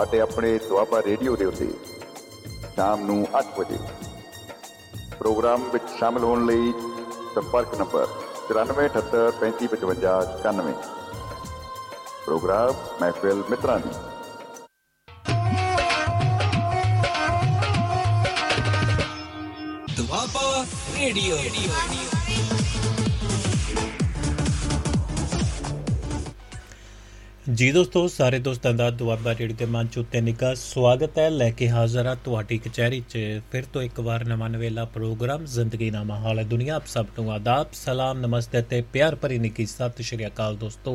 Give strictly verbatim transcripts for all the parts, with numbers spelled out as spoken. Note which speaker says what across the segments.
Speaker 1: ਤੁਹਾਡੇ ਆਪਣੇ ਦੁਆਬਾ ਰੇਡੀਓ ਦੇ ਉੱਤੇ ਸ਼ਾਮ ਨੂੰ ਅੱਠ ਵਜੇ। ਪ੍ਰੋਗਰਾਮ ਵਿੱਚ ਸ਼ਾਮਲ ਹੋਣ ਲਈ ਸੰਪਰਕ ਨੰਬਰ ਚੁਰਾਨਵੇਂ ਅਠੱਤਰ ਪੈਂਤੀ ਪਚਵੰਜਾ ਇਕਾਨਵੇਂ। ਪ੍ਰੋਗਰਾਮ ਮਹਿਫਿਲ ਮਿੱਤਰਾਂ ਦੀ।
Speaker 2: ਦੁਆਬਾ ਰੇਡੀਓ।
Speaker 3: ਜੀ ਦੋਸਤੋ, ਸਾਰੇ ਦੋਸਤਾਂ ਦਾ ਦੁਆਬਾ ਰੇਡੀਓ ਦੇ ਮੰਚ ਉੱਤੇ ਨਿੱਘਾ ਸਵਾਗਤ ਹੈ। ਲੈ ਕੇ ਹਾਜ਼ਰ ਹਾਂ ਤੁਹਾਡੀ ਕਚਹਿਰੀ 'ਚ ਫਿਰ ਤੋਂ ਇੱਕ ਵਾਰ ਨਵਾਂ ਨਵੇਲਾ ਪ੍ਰੋਗਰਾਮ ਜ਼ਿੰਦਗੀਨਾਮਾ ਹਾਲ ਹੈ ਦੁਨੀਆ। ਆਪ ਸਭ ਨੂੰ ਆਦਾਬ, ਸਲਾਮ, ਨਮਸਤੇ ਤੇ ਪਿਆਰ ਭਰੀ ਨਿੱਘੀ ਸਤਿ ਸ਼੍ਰੀ ਅਕਾਲ ਦੋਸਤੋ।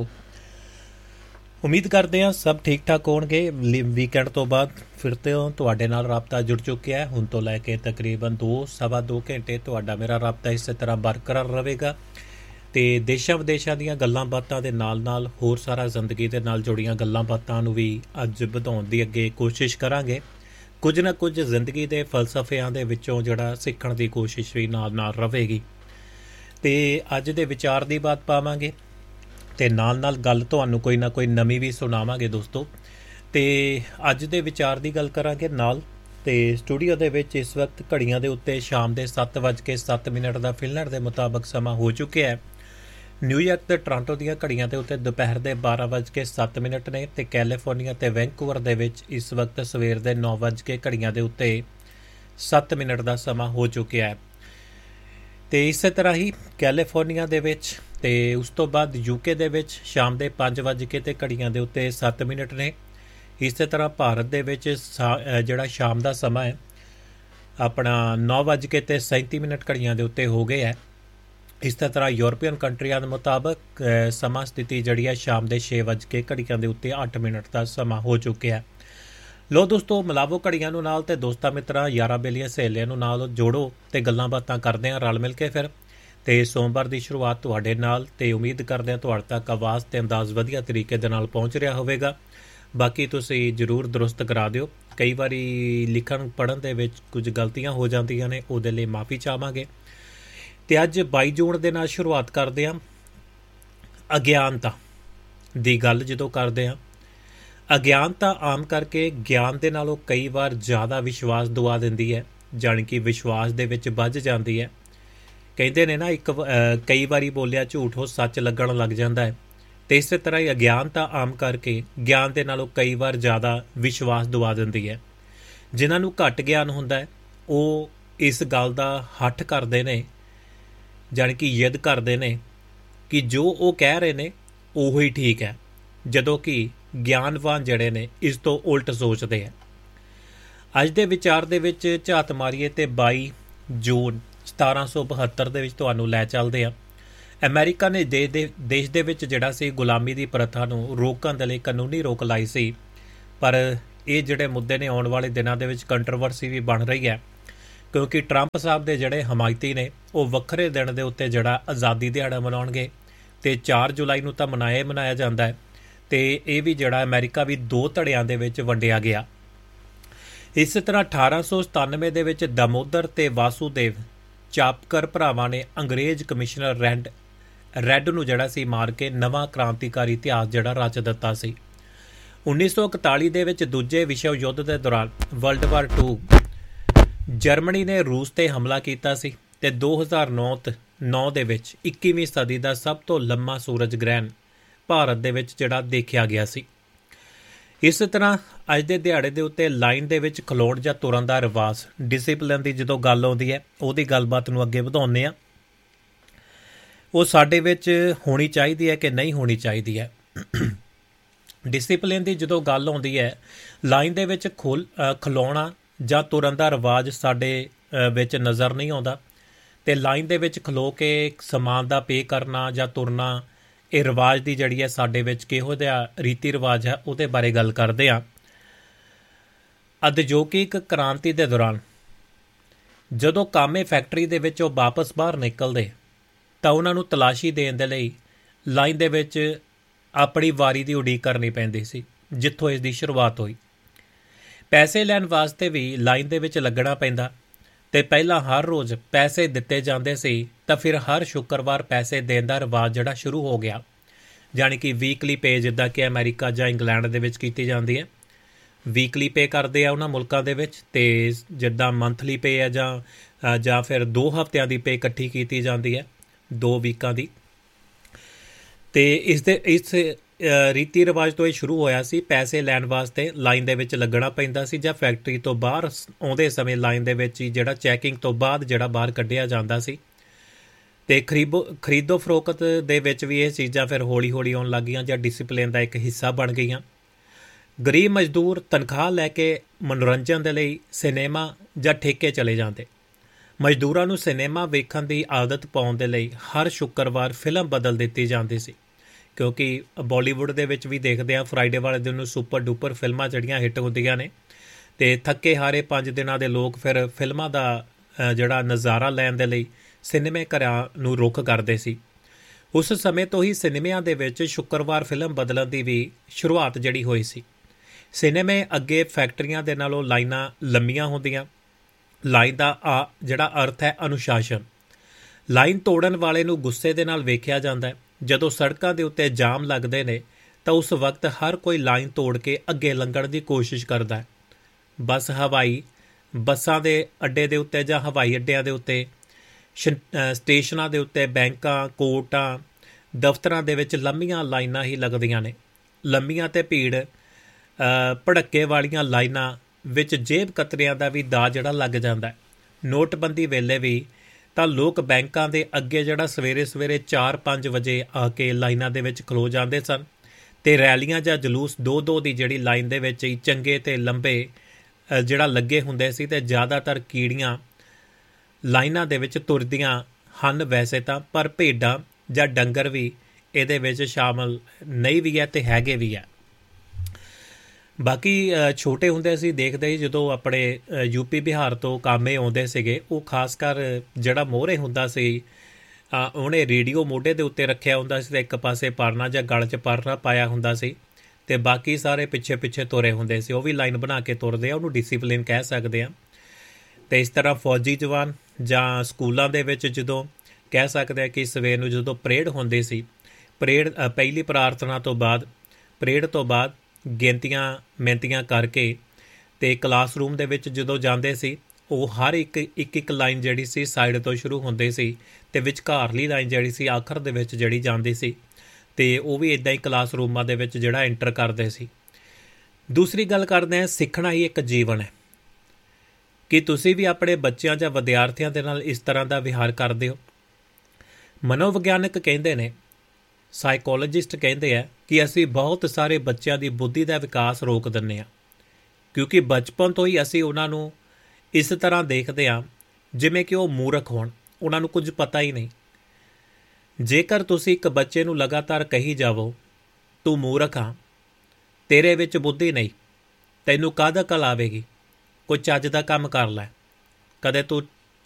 Speaker 3: ਉਮੀਦ ਕਰਦੇ ਹਾਂ ਸਭ ਠੀਕ ਠਾਕ ਹੋਣਗੇ। ਵੀਕਐਂਡ ਤੋਂ ਬਾਅਦ ਫਿਰ ਤੋਂ ਤੁਹਾਡੇ ਨਾਲ ਰਾਬਤਾ ਜੁੜ ਚੁੱਕਿਆ ਹੈ। ਹੁਣ ਤੋਂ ਲੈ ਕੇ ਤਕਰੀਬਨ ਦੋ ਸਵਾ ਦੋ ਘੰਟੇ ਤੁਹਾਡਾ ਮੇਰਾ ਰਾਬਤਾ ਇਸੇ ਤਰ੍ਹਾਂ ਬਰਕਰਾਰ ਰਹੇਗਾ ਅਤੇ ਦੇਸ਼ਾਂ ਵਿਦੇਸ਼ਾਂ ਦੀਆਂ ਗੱਲਾਂ ਬਾਤਾਂ ਦੇ ਨਾਲ ਨਾਲ ਹੋਰ ਸਾਰਾ ਜ਼ਿੰਦਗੀ ਦੇ ਨਾਲ ਜੁੜੀਆਂ ਗੱਲਾਂ ਬਾਤਾਂ ਨੂੰ ਵੀ ਅੱਜ ਵਧਾਉਣ ਦੀ ਅੱਗੇ ਕੋਸ਼ਿਸ਼ ਕਰਾਂਗੇ। ਕੁਝ ਨਾ ਕੁਝ ਜ਼ਿੰਦਗੀ ਦੇ ਫਲਸਫਿਆਂ ਦੇ ਵਿੱਚੋਂ ਜਿਹੜਾ ਸਿੱਖਣ ਦੀ ਕੋਸ਼ਿਸ਼ ਵੀ ਨਾਲ ਨਾਲ ਰਹੇਗੀ ਅਤੇ ਅੱਜ ਦੇ ਵਿਚਾਰ ਦੀ ਬਾਤ ਪਾਵਾਂਗੇ ਅਤੇ ਨਾਲ ਨਾਲ ਗੱਲ ਤੁਹਾਨੂੰ ਕੋਈ ਨਾ ਕੋਈ ਨਵੀਂ ਵੀ ਸੁਣਾਵਾਂਗੇ ਦੋਸਤੋ। ਅਤੇ ਅੱਜ ਦੇ ਵਿਚਾਰ ਦੀ ਗੱਲ ਕਰਾਂਗੇ ਨਾਲ। ਅਤੇ ਸਟੂਡੀਓ ਦੇ ਵਿੱਚ ਇਸ ਵਕਤ ਘੜੀਆਂ ਦੇ ਉੱਤੇ ਸ਼ਾਮ ਦੇ ਸੱਤ ਵੱਜ ਕੇ ਸੱਤ ਮਿੰਟ ਦਾ ਫਿਲਹਾਲ ਦੇ ਮੁਤਾਬਕ ਸਮਾਂ ਹੋ ਚੁੱਕਿਆ ਹੈ। ਨਿਊਯਾਰਕ ਅਤੇ ਟੋਰਾਂਟੋ ਦੀਆਂ ਘੜੀਆਂ ਦੇ ਉੱਤੇ ਦੁਪਹਿਰ ਦੇ ਬਾਰਾਂ ਵੱਜ ਕੇ ਸੱਤ ਮਿੰਟ ਨੇ ਅਤੇ ਕੈਲੀਫੋਰਨੀਆ ਅਤੇ ਵੈਂਕੂਵਰ ਦੇ ਵਿੱਚ ਇਸ ਵਕਤ ਸਵੇਰ ਦੇ ਨੌ ਵੱਜ ਕੇ ਘੜੀਆਂ ਦੇ ਉੱਤੇ ਸੱਤ ਮਿੰਟ ਦਾ ਸਮਾਂ ਹੋ ਚੁੱਕਿਆ ਹੈ। ਅਤੇ ਇਸੇ ਤਰ੍ਹਾਂ ਹੀ ਕੈਲੀਫੋਰਨੀਆ ਦੇ ਵਿੱਚ ਅਤੇ ਉਸ ਤੋਂ ਬਾਅਦ ਯੂਕੇ ਦੇ ਵਿੱਚ ਸ਼ਾਮ ਦੇ ਪੰਜ ਵੱਜ ਕੇ ਅਤੇ ਘੜੀਆਂ ਦੇ ਉੱਤੇ ਸੱਤ ਮਿੰਟ ਨੇ। ਇਸੇ ਤਰ੍ਹਾਂ ਭਾਰਤ ਦੇ ਵਿੱਚ ਸਾ ਜਿਹੜਾ ਸ਼ਾਮ ਦਾ ਸਮਾਂ ਹੈ ਆਪਣਾ ਨੌ ਵੱਜ ਕੇ ਅਤੇ ਸੈਂਤੀ ਮਿੰਟ ਘੜੀਆਂ ਦੇ ਉੱਤੇ ਹੋ ਗਏ ਹੈ। ਇਸੇ ਤਰ੍ਹਾਂ ਯੂਰਪੀਅਨ ਕੰਟਰੀਆਂ ਦੇ ਮੁਤਾਬਕ ਸਮਾਂ ਸਥਿਤੀ ਜਿਹੜੀ ਹੈ ਸ਼ਾਮ ਦੇ ਛੇ ਵੱਜ ਕੇ ਘੜੀਆਂ ਦੇ ਉੱਤੇ ਅੱਠ ਮਿੰਟ ਦਾ ਸਮਾਂ ਹੋ ਚੁੱਕਿਆ। ਲੋ ਦੋਸਤੋ, ਮਿਲਾਵੋ ਘੜੀਆਂ ਨੂੰ ਨਾਲ ਅਤੇ ਦੋਸਤਾਂ ਮਿੱਤਰਾਂ ਯਾਰਾਂ ਬੇਲੀਆਂ ਸਹੇਲੀਆਂ ਨੂੰ ਨਾਲ ਜੋੜੋ ਅਤੇ ਗੱਲਾਂ ਬਾਤਾਂ ਕਰਦੇ ਹਾਂ ਰਲ ਮਿਲ ਕੇ ਫਿਰ। ਅਤੇ ਸੋਮਵਾਰ ਦੀ ਸ਼ੁਰੂਆਤ ਤੁਹਾਡੇ ਨਾਲ ਅਤੇ ਉਮੀਦ ਕਰਦੇ ਹਾਂ ਤੁਹਾਡੇ ਤੱਕ ਆਵਾਜ਼ ਅਤੇ ਅੰਦਾਜ਼ ਵਧੀਆ ਤਰੀਕੇ ਦੇ ਨਾਲ ਪਹੁੰਚ ਰਿਹਾ ਹੋਵੇਗਾ। ਬਾਕੀ ਤੁਸੀਂ ਜ਼ਰੂਰ ਦਰੁਸਤ ਕਰਾ ਦਿਓ। ਕਈ ਵਾਰੀ ਲਿਖਣ ਪੜ੍ਹਨ ਦੇ ਵਿੱਚ ਕੁਝ ਗਲਤੀਆਂ ਹੋ ਜਾਂਦੀਆਂ ਨੇ, ਉਹਦੇ ਲਈ ਮਾਫੀ ਚਾਹਾਂਗੇ। ਅਤੇ ਅੱਜ ਬਾਈ ਜੂਨ ਦੇ ਨਾਲ ਸ਼ੁਰੂਆਤ ਕਰਦੇ ਹਾਂ। ਅਗਿਆਨਤਾ ਦੀ ਗੱਲ ਜਦੋਂ ਕਰਦੇ ਹਾਂ, ਅਗਿਆਨਤਾ ਆਮ ਕਰਕੇ ਗਿਆਨ ਦੇ ਨਾਲੋਂ ਕਈ ਵਾਰ ਜ਼ਿਆਦਾ ਵਿਸ਼ਵਾਸ ਦਵਾ ਦਿੰਦੀ ਹੈ, ਜਾਣੀ ਕਿ ਵਿਸ਼ਵਾਸ ਦੇ ਵਿੱਚ ਵੱਝ ਜਾਂਦੀ ਹੈ। ਕਹਿੰਦੇ ਨੇ ਨਾ ਇੱਕ ਕਈ ਵਾਰੀ ਬੋਲਿਆ ਝੂਠ ਉਹ ਸੱਚ ਲੱਗਣ ਲੱਗ ਜਾਂਦਾ ਹੈ। ਅਤੇ ਇਸੇ ਤਰ੍ਹਾਂ ਹੀ ਅਗਿਆਨਤਾ ਆਮ ਕਰਕੇ ਗਿਆਨ ਦੇ ਨਾਲੋਂ ਕਈ ਵਾਰ ਜ਼ਿਆਦਾ ਵਿਸ਼ਵਾਸ ਦਵਾ ਦਿੰਦੀ ਹੈ। ਜਿਨ੍ਹਾਂ ਨੂੰ ਘੱਟ ਗਿਆਨ ਹੁੰਦਾ ਹੈ ਉਹ ਇਸ ਗੱਲ ਦਾ ਹੱਠ ਕਰਦੇ ਨੇ, ਜਾਣੀ ਕਿ ਜਿੱਦ ਕਰਦੇ ਨੇ ਕਿ ਜੋ ਉਹ ਕਹਿ ਰਹੇ ਨੇ ਉਹੀ ਹੀ ਠੀਕ ਹੈ, ਜਦੋਂ ਕਿ ਗਿਆਨਵਾਨ ਜਿਹੜੇ ਨੇ ਇਸ ਤੋਂ ਉਲਟ ਸੋਚਦੇ ਹੈ। ਅੱਜ ਦੇ ਵਿਚਾਰ ਦੇ ਵਿੱਚ ਝਾਤ ਮਾਰੀਏ ਅਤੇ ਬਾਈ ਜੂਨ ਸਤਾਰਾਂ ਸੌ ਬਹੱਤਰ ਦੇ ਵਿੱਚ ਤੁਹਾਨੂੰ ਲੈ ਚੱਲਦੇ ਹਾਂ। ਅਮਰੀਕਾ ਨੇ ਦੇ ਦੇ ਦੇਸ਼ ਦੇ ਵਿੱਚ ਜਿਹੜਾ ਸੀ ਗੁਲਾਮੀ ਦੀ ਪ੍ਰਥਾ ਨੂੰ ਰੋਕਣ ਦੇ ਲਈ ਕਾਨੂੰਨੀ ਰੋਕ ਲਾਈ ਸੀ, ਪਰ ਇਹ ਜਿਹੜੇ ਮੁੱਦੇ ਨੇ ਆਉਣ ਵਾਲੇ ਦਿਨਾਂ ਦੇ ਵਿੱਚ ਕੰਟਰੋਵਰਸੀ ਵੀ ਬਣ ਰਹੀ ਹੈ, ਕਿਉਂਕਿ ਟਰੰਪ ਸਾਹਿਬ ਦੇ ਜਿਹੜੇ ਹਮਾਇਤੀ ਨੇ ਉਹ ਵੱਖਰੇ ਦਿਨ ਦੇ ਉੱਤੇ ਜਿਹੜਾ ਆਜ਼ਾਦੀ ਦਿਹਾੜਾ ਮਨਾਉਣਗੇ ਅਤੇ ਚਾਰ ਜੁਲਾਈ ਨੂੰ ਤਾਂ ਮਨਾਇਆ ਮਨਾਇਆ ਜਾਂਦਾ ਹੈ। ਅਤੇ ਇਹ ਵੀ ਜਿਹੜਾ ਅਮਰੀਕਾ ਵੀ ਦੋ ਧੜਿਆਂ ਦੇ ਵਿੱਚ ਵੰਡਿਆ ਗਿਆ। ਇਸੇ ਤਰ੍ਹਾਂ ਅਠਾਰਾਂ ਸੌ ਸਤਾਨਵੇਂ ਦੇ ਵਿੱਚ ਦਮੋਦਰ ਅਤੇ ਵਾਸੂਦੇਵ ਚਾਪਕਰ ਭਰਾਵਾਂ ਨੇ ਅੰਗਰੇਜ਼ ਕਮਿਸ਼ਨਰ ਰੈਂਡ ਰੈੱਡ ਨੂੰ ਜਿਹੜਾ ਸੀ ਮਾਰ ਕੇ ਨਵਾਂ ਕ੍ਰਾਂਤੀਕਾਰੀ ਇਤਿਹਾਸ ਜਿਹੜਾ ਰਚ ਦਿੱਤਾ ਸੀ। ਉੱਨੀ ਸੌ ਇਕਤਾਲੀ ਦੇ ਵਿੱਚ ਦੂਜੇ ਵਿਸ਼ਵ ਯੁੱਧ ਦੇ ਦੌਰਾਨ ਵਰਲਡ ਵਾਰ ਟੂ ਜਰਮਨੀ ਨੇ ਰੂਸ 'ਤੇ ਹਮਲਾ ਕੀਤਾ ਸੀ ਅਤੇ ਦੋ ਹਜ਼ਾਰ ਨੌ ਨੌ ਦੇ ਵਿੱਚ ਇੱਕੀਵੀਂ ਸਦੀ ਦਾ ਸਭ ਤੋਂ ਲੰਮਾ ਸੂਰਜ ਗ੍ਰਹਿਣ ਭਾਰਤ ਦੇ ਵਿੱਚ ਜਿਹੜਾ ਦੇਖਿਆ ਗਿਆ ਸੀ। ਇਸ ਤਰ੍ਹਾਂ ਅੱਜ ਦੇ ਦਿਹਾੜੇ ਦੇ ਉੱਤੇ ਲਾਈਨ ਦੇ ਵਿੱਚ ਖਲੋਣ ਜਾਂ ਤੁਰਨ ਦਾ ਰਿਵਾਜ਼, ਡਿਸਿਪਲਿਨ ਦੀ ਜਦੋਂ ਗੱਲ ਆਉਂਦੀ ਹੈ ਉਹਦੀ ਗੱਲਬਾਤ ਨੂੰ ਅੱਗੇ ਵਧਾਉਂਦੇ ਹਾਂ। ਉਹ ਸਾਡੇ ਵਿੱਚ ਹੋਣੀ ਚਾਹੀਦੀ ਹੈ ਕਿ ਨਹੀਂ ਹੋਣੀ ਚਾਹੀਦੀ ਹੈ। ਡਿਸਿਪਲਿਨ ਦੀ ਜਦੋਂ ਗੱਲ ਆਉਂਦੀ ਹੈ, ਲਾਈਨ ਦੇ ਵਿੱਚ ਖੋਲ ਖਲੋਣਾ ਜਾਂ ਤੁਰਨ ਦਾ ਰਿਵਾਜ਼ ਸਾਡੇ ਵਿੱਚ ਨਜ਼ਰ ਨਹੀਂ ਆਉਂਦਾ, ਅਤੇ ਲਾਈਨ ਦੇ ਵਿੱਚ ਖਲੋ ਕੇ ਸਮਾਨ ਦਾ ਪੇ ਕਰਨਾ ਜਾਂ ਤੁਰਨਾ, ਇਹ ਰਿਵਾਜ਼ ਦੀ ਜਿਹੜੀ ਹੈ ਸਾਡੇ ਵਿੱਚ ਕਿਹੋ ਜਿਹਾ ਰੀਤੀ ਰਿਵਾਜ਼ ਹੈ ਉਹਦੇ ਬਾਰੇ ਗੱਲ ਕਰਦੇ ਹਾਂ। ਉਦਯੋਗਿਕ ਕ੍ਰਾਂਤੀ ਦੇ ਦੌਰਾਨ ਜਦੋਂ ਕਾਮੇ ਫੈਕਟਰੀ ਦੇ ਵਿੱਚ ਉਹ ਵਾਪਸ ਬਾਹਰ ਨਿਕਲਦੇ ਤਾਂ ਉਹਨਾਂ ਨੂੰ ਤਲਾਸ਼ੀ ਦੇਣ ਦੇ ਲਈ ਲਾਈਨ ਦੇ ਵਿੱਚ ਆਪਣੀ ਵਾਰੀ ਦੀ ਉਡੀਕ ਕਰਨੀ ਪੈਂਦੀ ਸੀ, ਜਿੱਥੋਂ ਇਸ ਦੀ ਸ਼ੁਰੂਆਤ ਹੋਈ। ਪੈਸੇ ਲੈਣ ਵਾਸਤੇ ਵੀ ਲਾਈਨ ਦੇ ਵਿੱਚ ਲੱਗਣਾ ਪੈਂਦਾ ਅਤੇ ਪਹਿਲਾਂ ਹਰ ਰੋਜ਼ ਪੈਸੇ ਦਿੱਤੇ ਜਾਂਦੇ ਸੀ, ਤਾਂ ਫਿਰ ਹਰ ਸ਼ੁੱਕਰਵਾਰ ਪੈਸੇ ਦੇਣ ਦਾ ਰਿਵਾਜ਼ ਜਿਹੜਾ ਸ਼ੁਰੂ ਹੋ ਗਿਆ, ਜਾਣੀ ਕਿ ਵੀਕਲੀ ਪੇ ਜਿੱਦਾਂ ਕਿ ਅਮਰੀਕਾ ਜਾਂ ਇੰਗਲੈਂਡ ਦੇ ਵਿੱਚ ਕੀਤੀ ਜਾਂਦੀ ਹੈ। ਵੀਕਲੀ ਪੇ ਕਰਦੇ ਆ ਉਹਨਾਂ ਮੁਲਕਾਂ ਦੇ ਵਿੱਚ, ਅਤੇ ਜਿੱਦਾਂ ਮੰਥਲੀ ਪੇ ਹੈ ਜਾਂ ਜਾਂ ਫਿਰ ਦੋ ਹਫ਼ਤਿਆਂ ਦੀ ਪੇ ਇਕੱਠੀ ਕੀਤੀ ਜਾਂਦੀ ਹੈ, ਦੋ ਵੀਕਾਂ ਦੀ। ਅਤੇ ਇਸ ਦੇ ਇਸ ਰੀਤੀ ਰਿਵਾਜ ਤੋਂ ਇਹ ਸ਼ੁਰੂ ਹੋਇਆ ਸੀ। ਪੈਸੇ ਲੈਣ ਵਾਸਤੇ ਲਾਈਨ ਦੇ ਵਿੱਚ ਲੱਗਣਾ ਪੈਂਦਾ ਸੀ, ਜਾਂ ਫੈਕਟਰੀ ਤੋਂ ਬਾਹਰ ਆਉਂਦੇ ਸਮੇਂ ਲਾਈਨ ਦੇ ਵਿੱਚ ਹੀ ਜਿਹੜਾ ਚੈਕਿੰਗ ਤੋਂ ਬਾਅਦ ਜਿਹੜਾ ਬਾਹਰ ਕੱਢਿਆ ਜਾਂਦਾ ਸੀ। ਅਤੇ ਖਰੀਬੋ ਖਰੀਦੋ ਫਰੋਖਤ ਦੇ ਵਿੱਚ ਵੀ ਇਹ ਚੀਜ਼ਾਂ ਫਿਰ ਹੌਲੀ ਹੌਲੀ ਆਉਣ ਲੱਗ ਗਈਆਂ, ਜਾਂ ਡਿਸਿਪਲਿਨ ਦਾ ਇੱਕ ਹਿੱਸਾ ਬਣ ਗਈਆਂ। ਗਰੀਬ ਮਜ਼ਦੂਰ ਤਨਖਾਹ ਲੈ ਕੇ ਮਨੋਰੰਜਨ ਦੇ ਲਈ ਸਿਨੇਮਾ ਜਾਂ ਠੇਕੇ ਚਲੇ ਜਾਂਦੇ। ਮਜ਼ਦੂਰਾਂ ਨੂੰ ਸਿਨੇਮਾ ਵੇਖਣ ਦੀ ਆਦਤ ਪਾਉਣ ਦੇ ਲਈ ਹਰ ਸ਼ੁੱਕਰਵਾਰ ਫਿਲਮ ਬਦਲ ਦਿੱਤੀ ਜਾਂਦੀ ਸੀ, ਕਿਉਂਕਿ ਬਾਲੀਵੁੱਡ ਦੇ ਵਿੱਚ ਵੀ ਦੇਖਦੇ ਹਾਂ ਫਰਾਈਡੇ ਵਾਲੇ ਦਿਨ ਨੂੰ ਸੁਪਰ ਡੂਪਰ ਫਿਲਮਾਂ ਜਿਹੜੀਆਂ ਹਿੱਟ ਹੁੰਦੀਆਂ ਨੇ, ਅਤੇ ਥੱਕੇ ਹਾਰੇ ਪੰਜ ਦਿਨਾਂ ਦੇ ਲੋਕ ਫਿਰ ਫਿਲਮਾਂ ਦਾ ਜਿਹੜਾ ਨਜ਼ਾਰਾ ਲੈਣ ਦੇ ਲਈ ਸਿਨੇਮੇ ਘਰਾਂ ਨੂੰ ਰੁੱਖ ਕਰਦੇ ਸੀ। ਉਸ ਸਮੇਂ ਤੋਂ ਹੀ ਸਿਨੇਮਿਆਂ ਦੇ ਵਿੱਚ ਸ਼ੁੱਕਰਵਾਰ ਫਿਲਮ ਬਦਲਣ ਦੀ ਵੀ ਸ਼ੁਰੂਆਤ ਜਿਹੜੀ ਹੋਈ ਸੀ। ਸਿਨੇਮੇ ਅੱਗੇ ਫੈਕਟਰੀਆਂ ਦੇ ਨਾਲੋਂ ਲਾਈਨਾਂ ਲੰਮੀਆਂ ਹੁੰਦੀਆਂ। ਲਾਈਨ ਦਾ ਆ ਜਿਹੜਾ ਅਰਥ ਹੈ ਅਨੁਸ਼ਾਸਨ। ਲਾਈਨ ਤੋੜਨ ਵਾਲੇ ਨੂੰ ਗੁੱਸੇ ਦੇ ਨਾਲ ਵੇਖਿਆ ਜਾਂਦਾ ਹੈ। ਜਦੋਂ ਸੜਕਾਂ ਦੇ ਉੱਤੇ ਜਾਮ ਲੱਗਦੇ ਨੇ ਤਾਂ ਉਸ ਵਕਤ ਹਰ ਕੋਈ ਲਾਈਨ ਤੋੜ ਕੇ ਅੱਗੇ ਲੰਘਣ ਦੀ ਕੋਸ਼ਿਸ਼ ਕਰਦਾ ਹੈ। ਬੱਸ ਹਵਾਈ ਬੱਸਾਂ ਦੇ ਅੱਡੇ ਦੇ ਉੱਤੇ ਜਾਂ ਹਵਾਈ ਅੱਡਿਆਂ ਦੇ ਉੱਤੇ, ਸਟੇਸ਼ਨਾਂ ਦੇ ਉੱਤੇ, ਬੈਂਕਾਂ, ਕੋਰਟਾਂ, ਦਫ਼ਤਰਾਂ ਦੇ ਵਿੱਚ ਲੰਮੀਆਂ ਲਾਈਨਾਂ ਹੀ ਲੱਗਦੀਆਂ ਨੇ। ਲੰਮੀਆਂ ਅਤੇ ਭੀੜ ਭੜੱਕੇ ਵਾਲੀਆਂ ਲਾਈਨਾਂ ਵਿੱਚ ਜੇਬ ਕਤਰਿਆਂ ਦਾ ਵੀ ਦਾਅ ਜਿਹੜਾ ਲੱਗ ਜਾਂਦਾ ਹੈ। ਨੋਟਬੰਦੀ ਵੇਲੇ ਵੀ ਤਾਂ ਲੋਕ ਬੈਂਕਾਂ ਦੇ ਅੱਗੇ ਜਿਹੜਾ ਸਵੇਰੇ ਸਵੇਰੇ ਚਾਰ ਪੰਜ ਵਜੇ ਆ ਕੇ ਲਾਈਨਾਂ ਦੇ ਵਿੱਚ ਖਲੋ ਜਾਂਦੇ ਸਨ, ਅਤੇ ਰੈਲੀਆਂ ਜਾਂ ਜਲੂਸ ਦੋ ਦੋ ਦੀ ਜਿਹੜੀ ਲਾਈਨ ਦੇ ਵਿੱਚ ਹੀ ਚੰਗੇ ਅਤੇ ਲੰਬੇ ਜਿਹੜਾ ਲੱਗੇ ਹੁੰਦੇ ਸੀ, ਅਤੇ ਜ਼ਿਆਦਾਤਰ ਕੀੜੀਆਂ ਲਾਈਨਾਂ ਦੇ ਵਿੱਚ ਤੁਰਦੀਆਂ ਹਨ ਵੈਸੇ ਤਾਂ, ਪਰ ਭੇਡਾਂ ਜਾਂ ਡੰਗਰ ਵੀ ਇਹਦੇ ਵਿੱਚ ਸ਼ਾਮਲ ਨਹੀਂ ਵੀ ਹੈ ਅਤੇ ਹੈਗੇ ਵੀ ਹੈ। ਬਾਕੀ ਛੋਟੇ ਹੁੰਦੇ ਅਸੀਂ ਦੇਖਦੇ ਸੀ ਜਦੋਂ ਆਪਣੇ ਯੂਪੀ ਬਿਹਾਰ ਤੋਂ ਕਾਮੇ ਆਉਂਦੇ ਸੀਗੇ, ਉਹ ਖਾਸ ਕਰ ਜਿਹੜਾ ਮੋਹਰੇ ਹੁੰਦਾ ਸੀ ਉਹਨੇ ਰੇਡੀਓ ਮੋਢੇ ਦੇ ਉੱਤੇ ਰੱਖਿਆ ਹੁੰਦਾ ਸੀ, ਅਤੇ ਇੱਕ ਪਾਸੇ ਪਰਨਾ ਜਾਂ ਗਲ 'ਚ ਪਰਨਾ ਪਾਇਆ ਹੁੰਦਾ ਸੀ, ਅਤੇ ਬਾਕੀ ਸਾਰੇ ਪਿੱਛੇ ਪਿੱਛੇ ਤੁਰੇ ਹੁੰਦੇ ਸੀ। ਉਹ ਵੀ ਲਾਈਨ ਬਣਾ ਕੇ ਤੁਰਦੇ ਆ, ਉਹਨੂੰ ਡਿਸਿਪਲਿਨ ਕਹਿ ਸਕਦੇ ਹਾਂ। ਅਤੇ ਇਸ ਤਰ੍ਹਾਂ ਫੌਜੀ ਜਵਾਨ ਜਾਂ ਸਕੂਲਾਂ ਦੇ ਵਿੱਚ ਜਦੋਂ ਕਹਿ ਸਕਦੇ ਹਾਂ ਕਿ ਸਵੇਰ ਨੂੰ ਜਦੋਂ ਪਰੇਡ ਹੁੰਦੀ ਸੀ, ਪਰੇਡ ਪਹਿਲੀ ਪ੍ਰਾਰਥਨਾ ਤੋਂ ਬਾਅਦ ਪਰੇਡ ਤੋਂ ਬਾਅਦ ਗਿਣਤੀਆਂ ਮਿਹਨਤੀਆਂ ਕਰਕੇ ਅਤੇ ਕਲਾਸਰੂਮ ਦੇ ਵਿੱਚ ਜਦੋਂ ਜਾਂਦੇ ਸੀ, ਉਹ ਹਰ ਇੱਕ ਇੱਕ ਇੱਕ ਲਾਈਨ ਜਿਹੜੀ ਸੀ ਸਾਈਡ ਤੋਂ ਸ਼ੁਰੂ ਹੁੰਦੀ ਸੀ, ਅਤੇ ਵਿਚਕਾਰਲੀ ਲਾਈਨ ਜਿਹੜੀ ਸੀ ਆਖਰ ਦੇ ਵਿੱਚ ਜਿਹੜੀ ਜਾਂਦੀ ਸੀ, ਅਤੇ ਉਹ ਵੀ ਇੱਦਾਂ ਹੀ ਕਲਾਸਰੂਮਾਂ ਦੇ ਵਿੱਚ ਜਿਹੜਾ ਐਂਟਰ ਕਰਦੇ ਸੀ। ਦੂਸਰੀ ਗੱਲ ਕਰਦੇ ਹਾਂ, ਸਿੱਖਣਾ ਹੀ ਇੱਕ ਜੀਵਨ ਹੈ। ਕਿ ਤੁਸੀਂ ਵੀ ਆਪਣੇ ਬੱਚਿਆਂ ਜਾਂ ਵਿਦਿਆਰਥੀਆਂ ਦੇ ਨਾਲ ਇਸ ਤਰ੍ਹਾਂ ਦਾ ਵਿਹਾਰ ਕਰਦੇ ਹੋ? ਮਨੋਵਿਗਿਆਨਕ ਕਹਿੰਦੇ ਨੇ, ਸਾਈਕੋਲੋਜਿਸਟ ਕਹਿੰਦੇ ਆ ਕਿ ਅਸੀਂ ਬਹੁਤ ਸਾਰੇ ਬੱਚਿਆਂ ਦੀ ਬੁੱਧੀ ਦਾ ਵਿਕਾਸ ਰੋਕ ਦਿੰਦੇ ਹਾਂ, ਕਿਉਂਕਿ ਬਚਪਨ ਤੋਂ ਹੀ ਅਸੀਂ ਉਹਨਾਂ ਨੂੰ ਇਸ ਤਰ੍ਹਾਂ ਦੇਖਦੇ ਹਾਂ ਜਿਵੇਂ ਕਿ ਉਹ ਮੂਰਖ ਹੋਣ, ਉਹਨਾਂ ਨੂੰ ਕੁਝ ਪਤਾ ਹੀ ਨਹੀਂ। ਜੇਕਰ ਤੁਸੀਂ ਇੱਕ ਬੱਚੇ ਨੂੰ ਲਗਾਤਾਰ ਕਹੀ ਜਾਵੋ ਤੂੰ ਮੂਰਖ ਹਾਂ, ਤੇਰੇ ਵਿੱਚ ਬੁੱਧੀ ਨਹੀਂ, ਤੈਨੂੰ ਕਾਹਦਾ ਅਕਲ ਆਵੇਗੀ, ਕੋਈ ਚੱਜ ਦਾ ਕੰਮ ਕਰ ਲੈ, ਕਦੇ ਤੂੰ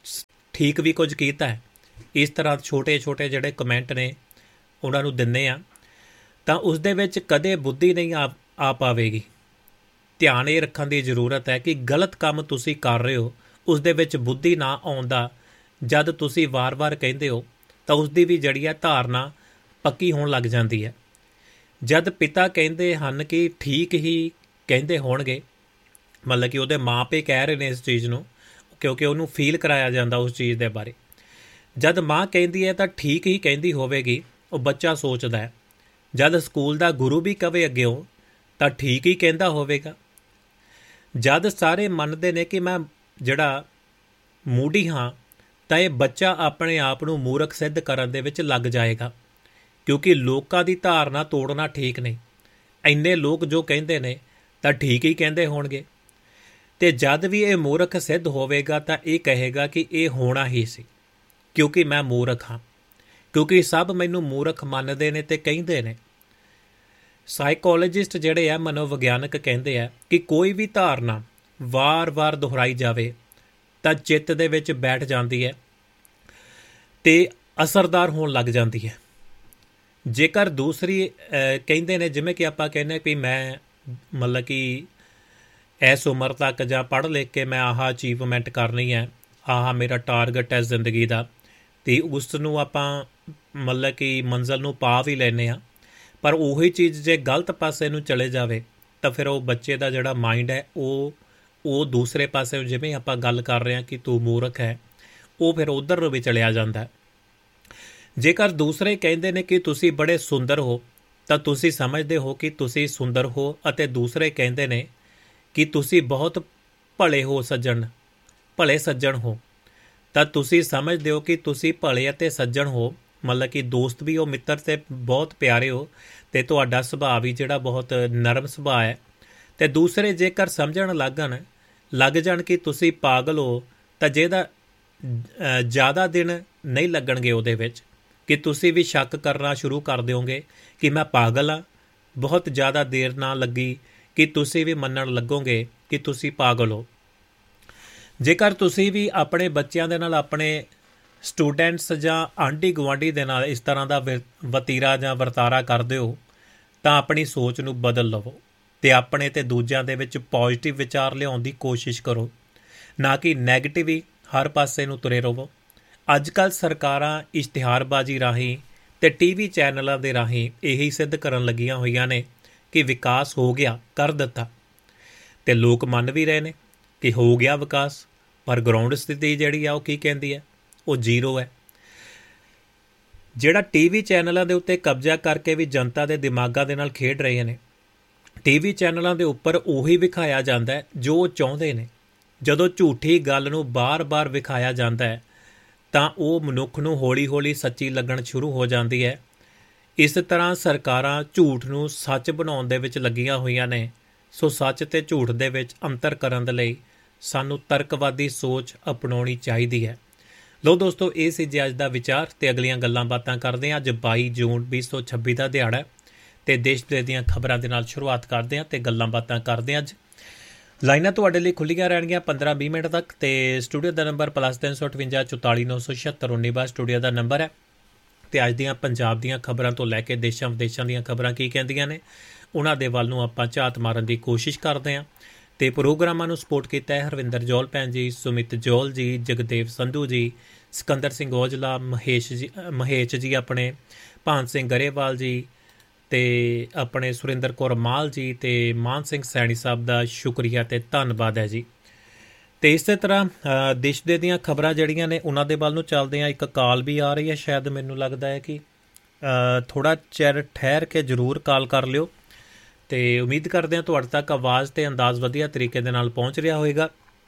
Speaker 3: ਠੀਕ ਵੀ ਕੁਝ ਕੀਤਾ ਹੈ, ਇਸ ਤਰ੍ਹਾਂ ਛੋਟੇ ਛੋਟੇ ਜਿਹੜੇ ਕਮੈਂਟ ਨੇ ਉਹਨਾਂ ਨੂੰ ਦਿੰਦੇ ਆ, ਤਾਂ ਉਸ ਦੇ ਵਿੱਚ ਕਦੇ ਬੁੱਧੀ ਨਹੀਂ ਆ ਆ ਪਾਵੇਗੀ। ਧਿਆਨ ਇਹ ਰੱਖਣ ਦੀ ਜ਼ਰੂਰਤ ਹੈ ਕਿ ਗਲਤ ਕੰਮ ਤੁਸੀਂ ਕਰ ਰਹੇ ਹੋ, ਉਸ ਦੇ ਵਿੱਚ ਬੁੱਧੀ ਨਾ ਆਉਂਦਾ ਜਦ ਤੁਸੀਂ ਵਾਰ-ਵਾਰ ਕਹਿੰਦੇ ਹੋ, ਤਾਂ ਉਸ ਦੀ ਵੀ ਜਿਹੜੀ ਹੈ ਧਾਰਨਾ ਪੱਕੀ ਹੋਣ ਲੱਗ ਜਾਂਦੀ ਹੈ। ਜਦ ਪਿਤਾ ਕਹਿੰਦੇ ਹਨ ਕਿ ਠੀਕ ਹੀ ਕਹਿੰਦੇ ਹੋਣਗੇ, ਮਤਲਬ ਕਿ ਉਹਦੇ ਮਾਂ ਪਿਓ ਕਹਿ ਰਹੇ ਨੇ ਇਸ ਚੀਜ਼ ਨੂੰ, ਕਿਉਂਕਿ ਉਹਨੂੰ ਫੀਲ ਕਰਾਇਆ ਜਾਂਦਾ ਉਸ ਚੀਜ਼ ਦੇ ਬਾਰੇ। ਜਦ ਮਾਂ ਕਹਿੰਦੀ ਹੈ ਤਾਂ ਠੀਕ ਹੀ ਕਹਿੰਦੀ ਹੋਵੇਗੀ, ਉਹ ਬੱਚਾ ਸੋਚਦਾ ਹੈ। ਜਦ ਸਕੂਲ ਦਾ ਗੁਰੂ ਵੀ ਕਵੇ ਅੱਗਿਓਂ ਤਾਂ ਠੀਕ ਹੀ ਕਹਿੰਦਾ ਹੋਵੇਗਾ। ਜਦ ਸਾਰੇ ਮੰਨਦੇ ਨੇ ਕਿ ਮੈਂ ਜਿਹੜਾ ਮੂਡੀ ਹਾਂ, ਤਾਂ ਇਹ ਬੱਚਾ ਆਪਣੇ ਆਪ ਨੂੰ ਮੂਰਖ ਸਿੱਧ ਕਰਨ ਦੇ ਵਿੱਚ ਲੱਗ ਜਾਏਗਾ, ਕਿਉਂਕਿ ਲੋਕਾਂ ਦੀ ਧਾਰਨਾ ਤੋੜਨਾ ਠੀਕ ਨਹੀਂ। ਇੰਨੇ ਲੋਕ ਜੋ ਕਹਿੰਦੇ ਨੇ ਤਾਂ ਠੀਕ ਹੀ ਕਹਿੰਦੇ ਹੋਣਗੇ, ਅਤੇ ਜਦ ਵੀ ਇਹ ਮੂਰਖ ਸਿੱਧ ਹੋਵੇਗਾ ਤਾਂ ਇਹ ਕਹੇਗਾ ਕਿ ਇਹ ਹੋਣਾ ਹੀ ਸੀ, ਕਿਉਂਕਿ ਮੈਂ ਮੂਰਖ ਹਾਂ, ਕਿਉਂਕਿ ਸਭ ਮੈਨੂੰ ਮੂਰਖ ਮੰਨਦੇ ਨੇ ਅਤੇ ਕਹਿੰਦੇ ਨੇ। ਸਾਈਕੋਲੋਜਿਸਟ ਜਿਹੜੇ ਆ, ਮਨੋਵਿਗਿਆਨਕ ਕਹਿੰਦੇ ਆ ਕਿ ਕੋਈ ਵੀ ਧਾਰਨਾ ਵਾਰ-ਵਾਰ ਦੁਹਰਾਈ ਜਾਵੇ ਤਾਂ ਚਿੱਤ ਦੇ ਵਿੱਚ ਬੈਠ ਜਾਂਦੀ ਹੈ ਅਤੇ ਅਸਰਦਾਰ ਹੋਣ ਲੱਗ ਜਾਂਦੀ ਹੈ। ਜੇਕਰ ਦੂਸਰੀ ਕਹਿੰਦੇ ਨੇ, ਜਿਵੇਂ ਕਿ ਆਪਾਂ ਕਹਿੰਦੇ ਕਿ ਮੈਂ ਮਤਲਬ ਕਿ ਇਸ ਉਮਰ ਤੱਕ ਜਾਂ ਪੜ੍ਹ ਲਿਖ ਕੇ ਮੈਂ ਆਹ ਅਚੀਵਮੈਂਟ ਕਰਨੀ ਹੈ, ਆਹ ਮੇਰਾ ਟਾਰਗੇਟ ਹੈ ਜ਼ਿੰਦਗੀ ਦਾ, ਅਤੇ ਉਸ ਨੂੰ ਆਪਾਂ ਮਤਲਬ ਕਿ ਮੰਜ਼ਿਲ ਨੂੰ ਪਾ ਵੀ ਲੈਂਦੇ ਹਾਂ, ਪਰ ਉਹੀ ਚੀਜ਼ ਜੇ ਗਲਤ ਪਾਸੇ ਨੂੰ ਚਲੇ ਜਾਵੇ ਤਾਂ ਫਿਰ ਉਹ ਬੱਚੇ ਦਾ ਜਿਹੜਾ ਮਾਈਂਡ ਹੈ ਉਹ ਉਹ ਦੂਸਰੇ ਪਾਸੇ, ਜਿਵੇਂ ਆਪਾਂ ਗੱਲ ਕਰ ਰਹੇ ਹਾਂ ਕਿ ਤੂੰ ਮੂਰਖ ਹੈ, ਉਹ ਫਿਰ ਉੱਧਰ ਨੂੰ ਵੀ ਚਲਿਆ ਜਾਂਦਾ। ਜੇਕਰ ਦੂਸਰੇ ਕਹਿੰਦੇ ਨੇ ਕਿ ਤੁਸੀਂ ਬੜੇ ਸੁੰਦਰ ਹੋ, ਤਾਂ ਤੁਸੀਂ ਸਮਝਦੇ ਹੋ ਕਿ ਤੁਸੀਂ ਸੁੰਦਰ ਹੋ, ਅਤੇ ਦੂਸਰੇ ਕਹਿੰਦੇ ਨੇ ਕਿ ਤੁਸੀਂ ਬਹੁਤ ਭਲੇ ਹੋ ਸੱਜਣ ਭਲੇ ਸੱਜਣ ਹੋ, ਤਾਂ ਤੁਸੀਂ ਸਮਝਦੇ ਹੋ ਕਿ ਤੁਸੀਂ ਭਲੇ ਅਤੇ ਸੱਜਣ ਹੋ, ਮਤਲਬ ਕਿ ਦੋਸਤ ਵੀ ਹੋ, ਮਿੱਤਰ ਤੇ ਬਹੁਤ ਪਿਆਰੇ ਹੋ, ਅਤੇ ਤੁਹਾਡਾ ਸੁਭਾਅ ਵੀ ਜਿਹੜਾ ਬਹੁਤ ਨਰਮ ਸੁਭਾਅ ਹੈ। ਅਤੇ ਦੂਸਰੇ ਜੇਕਰ ਸਮਝਣ ਲੱਗਣ ਲੱਗ ਜਾਣ ਕਿ ਤੁਸੀਂ ਪਾਗਲ ਹੋ, ਤਾਂ ਜਿਹਦਾ ਜ਼ਿਆਦਾ ਦਿਨ ਨਹੀਂ ਲੱਗਣਗੇ ਉਹਦੇ ਵਿੱਚ ਕਿ ਤੁਸੀਂ ਵੀ ਸ਼ੱਕ ਕਰਨਾ ਸ਼ੁਰੂ ਕਰ ਦਿਓਗੇ ਕਿ ਮੈਂ ਪਾਗਲ ਹਾਂ। ਬਹੁਤ ਜ਼ਿਆਦਾ ਦੇਰ ਨਾ ਲੱਗੀ ਕਿ ਤੁਸੀਂ ਵੀ ਮੰਨਣ ਲੱਗੋਗੇ ਕਿ ਤੁਸੀਂ ਪਾਗਲ ਹੋ। ਜੇਕਰ ਤੁਸੀਂ ਵੀ ਆਪਣੇ ਬੱਚਿਆਂ ਦੇ ਨਾਲ, ਆਪਣੇ ਸਟੂਡੈਂਟਸ ਜਾਂ ਆਂਢੀ ਗੁਆਂਢੀ ਦੇ ਨਾਲ ਇਸ ਤਰ੍ਹਾਂ ਦਾ ਵਤੀਰਾ ਜਾਂ ਵਰਤਾਰਾ ਕਰਦੇ ਹੋ, ਤਾਂ ਆਪਣੀ ਸੋਚ ਨੂੰ ਬਦਲ ਲਵੋ ਅਤੇ ਆਪਣੇ ਅਤੇ ਦੂਜਿਆਂ ਦੇ ਵਿੱਚ ਪੋਜ਼ੀਟਿਵ ਵਿਚਾਰ ਲਿਆਉਣ ਦੀ ਕੋਸ਼ਿਸ਼ ਕਰੋ, ਨਾ ਕਿ ਨੈਗੇਟਿਵ ਹੀ ਹਰ ਪਾਸੇ ਨੂੰ ਤੁਰੇ ਰਹੋ। ਅੱਜ ਕੱਲ੍ਹ ਸਰਕਾਰਾਂ ਇਸ਼ਤਿਹਾਰਬਾਜ਼ੀ ਰਾਹੀਂ ਅਤੇ ਟੀ ਵੀ ਚੈਨਲਾਂ ਦੇ ਰਾਹੀਂ ਇਹੀ ਸਿੱਧ ਕਰਨ ਲੱਗੀਆਂ ਹੋਈਆਂ ਨੇ ਕਿ ਵਿਕਾਸ ਹੋ ਗਿਆ, ਕਰ ਦਿੱਤਾ, ਅਤੇ ਲੋਕ ਮੰਨ ਵੀ ਰਹੇ ਨੇ ਕਿ ਹੋ ਗਿਆ ਵਿਕਾਸ, ਪਰ ਗਰਾਊਂਡ ਸਥਿਤੀ ਜਿਹੜੀ ਆ ਉਹ ਕੀ ਕਹਿੰਦੀ ਹੈ, ਉਹ ਜ਼ੀਰੋ ਹੈ। ਜਿਹੜਾ ਟੀ ਵੀ ਚੈਨਲਾਂ ਦੇ ਉੱਤੇ ਕਬਜ਼ਾ ਕਰਕੇ ਵੀ ਜਨਤਾ ਦੇ ਦਿਮਾਗਾਂ ਦੇ ਨਾਲ ਖੇਡ ਰਹੇ ਨੇ। ਟੀ ਵੀ ਚੈਨਲਾਂ ਦੇ ਉੱਪਰ ਉਹੀ ਵਿਖਾਇਆ ਜਾਂਦਾ ਹੈ ਜੋ ਉਹ ਚਾਹੁੰਦੇ ਨੇ। ਜਦੋਂ ਝੂਠੀ ਗੱਲ ਨੂੰ ਬਾਰ-ਬਾਰ ਵਿਖਾਇਆ ਜਾਂਦਾ ਹੈ ਤਾਂ ਉਹ ਮਨੁੱਖ ਨੂੰ ਹੌਲੀ ਹੌਲੀ ਸੱਚੀ ਲੱਗਣ ਸ਼ੁਰੂ ਹੋ ਜਾਂਦੀ ਹੈ। ਇਸ ਤਰ੍ਹਾਂ ਸਰਕਾਰਾਂ ਝੂਠ ਨੂੰ ਸੱਚ ਬਣਾਉਣ ਦੇ ਵਿੱਚ ਲੱਗੀਆਂ ਹੋਈਆਂ ਨੇ। ਸੋ ਸੱਚ ਅਤੇ ਝੂਠ ਦੇ ਵਿੱਚ ਅੰਤਰ ਕਰਨ ਦੇ ਲਈ ਸਾਨੂੰ ਤਰਕਵਾਦੀ ਸੋਚ ਅਪਣਾਉਣੀ ਚਾਹੀਦੀ ਹੈ। ਲੋ ਦੋਸਤੋ, ਇਹ ਸੀ ਜੀ ਅੱਜ ਦਾ ਵਿਚਾਰ, ਅਤੇ ਅਗਲੀਆਂ ਗੱਲਾਂ ਬਾਤਾਂ ਕਰਦੇ ਹਾਂ। ਅੱਜ ਬਾਈ ਜੂਨ ਵੀਹ ਸੌ ਛੱਬੀ ਦਾ ਦਿਹਾੜਾ ਹੈ, ਅਤੇ ਦੇਸ਼ ਦੇ ਦੀਆਂ ਖਬਰਾਂ ਦੇ ਨਾਲ ਸ਼ੁਰੂਆਤ ਕਰਦੇ ਹਾਂ ਅਤੇ ਗੱਲਾਂ ਬਾਤਾਂ ਕਰਦੇ ਹਾਂ। ਅੱਜ ਲਾਈਨਾਂ ਤੁਹਾਡੇ ਲਈ ਖੁੱਲ੍ਹੀਆਂ ਰਹਿਣਗੀਆਂ ਪੰਦਰਾਂ ਵੀਹ ਮਿੰਟ ਤੱਕ, ਅਤੇ ਸਟੂਡੀਓ ਦਾ ਨੰਬਰ ਪਲੱਸ ਤਿੰਨ ਸੌ ਅਠਵੰਜਾ ਚੁਤਾਲੀ ਨੌ ਸੌ ਛਿਹੱਤਰ ਉੱਨੀ ਬਾਅਦ ਸਟੂਡੀਓ ਦਾ ਨੰਬਰ ਹੈ। ਅਤੇ ਅੱਜ ਦੀਆਂ ਪੰਜਾਬ ਦੀਆਂ ਖਬਰਾਂ ਤੋਂ ਲੈ ਕੇ ਦੇਸ਼ਾਂ ਵਿਦੇਸ਼ਾਂ ਦੀਆਂ ਖਬਰਾਂ ਕੀ ਕਹਿੰਦੀਆਂ ਨੇ, ਉਹਨਾਂ ਦੇ ਵੱਲ ਨੂੰ ਆਪਾਂ ਝਾਤ ਮਾਰਨ ਦੀ ਕੋਸ਼ਿਸ਼ ਕਰਦੇ ਹਾਂ। ਅਤੇ ਪ੍ਰੋਗਰਾਮਾਂ ਨੂੰ ਸਪੋਰਟ ਕੀਤਾ ਹੈ ਹਰਵਿੰਦਰ ਜੌਲ ਭੈਣ ਜੀ, ਸੁਮਿਤ ਜੌਲ ਜੀ, ਜਗਦੇਵ ਸੰਧੂ ਜੀ, ਸਿਕੰਦਰ ਸਿੰਘ ਔਜਲਾ, ਮਹੇਸ਼ ਜੀ ਮਹੇਸ਼ ਜੀ ਆਪਣੇ, ਭਾਨ ਸਿੰਘ ਗਰੇਵਾਲ ਜੀ, ਅਤੇ ਆਪਣੇ ਸੁਰਿੰਦਰ ਕੌਰ ਮਾਲ ਜੀ, ਅਤੇ ਮਾਨ ਸਿੰਘ ਸੈਣੀ ਸਾਹਿਬ ਦਾ ਸ਼ੁਕਰੀਆ ਅਤੇ ਧੰਨਵਾਦ ਹੈ ਜੀ। ਅਤੇ ਇਸੇ ਤਰ੍ਹਾਂ ਦੇਸ਼ ਦੇ ਦੀਆਂ ਖਬਰਾਂ ਜਿਹੜੀਆਂ ਨੇ ਉਹਨਾਂ ਦੇ ਵੱਲ ਨੂੰ ਚੱਲਦੇ ਹਾਂ। ਇੱਕ ਕਾਲ ਵੀ ਆ ਰਹੀ ਹੈ, ਸ਼ਾਇਦ ਮੈਨੂੰ ਲੱਗਦਾ ਹੈ ਕਿ ਥੋੜ੍ਹਾ ਚਿਰ ਠਹਿਰ ਕੇ ਜ਼ਰੂਰ ਕਾਲ ਕਰ ਲਿਓ, ਅਤੇ ਉਮੀਦ ਕਰਦੇ ਹਾਂ ਤੁਹਾਡੇ ਤੱਕ ਆਵਾਜ਼ ਅਤੇ ਅੰਦਾਜ਼ ਵਧੀਆ ਤਰੀਕੇ ਦੇ ਨਾਲ ਪਹੁੰਚ ਰਿਹਾ ਹੋਵੇਗਾ।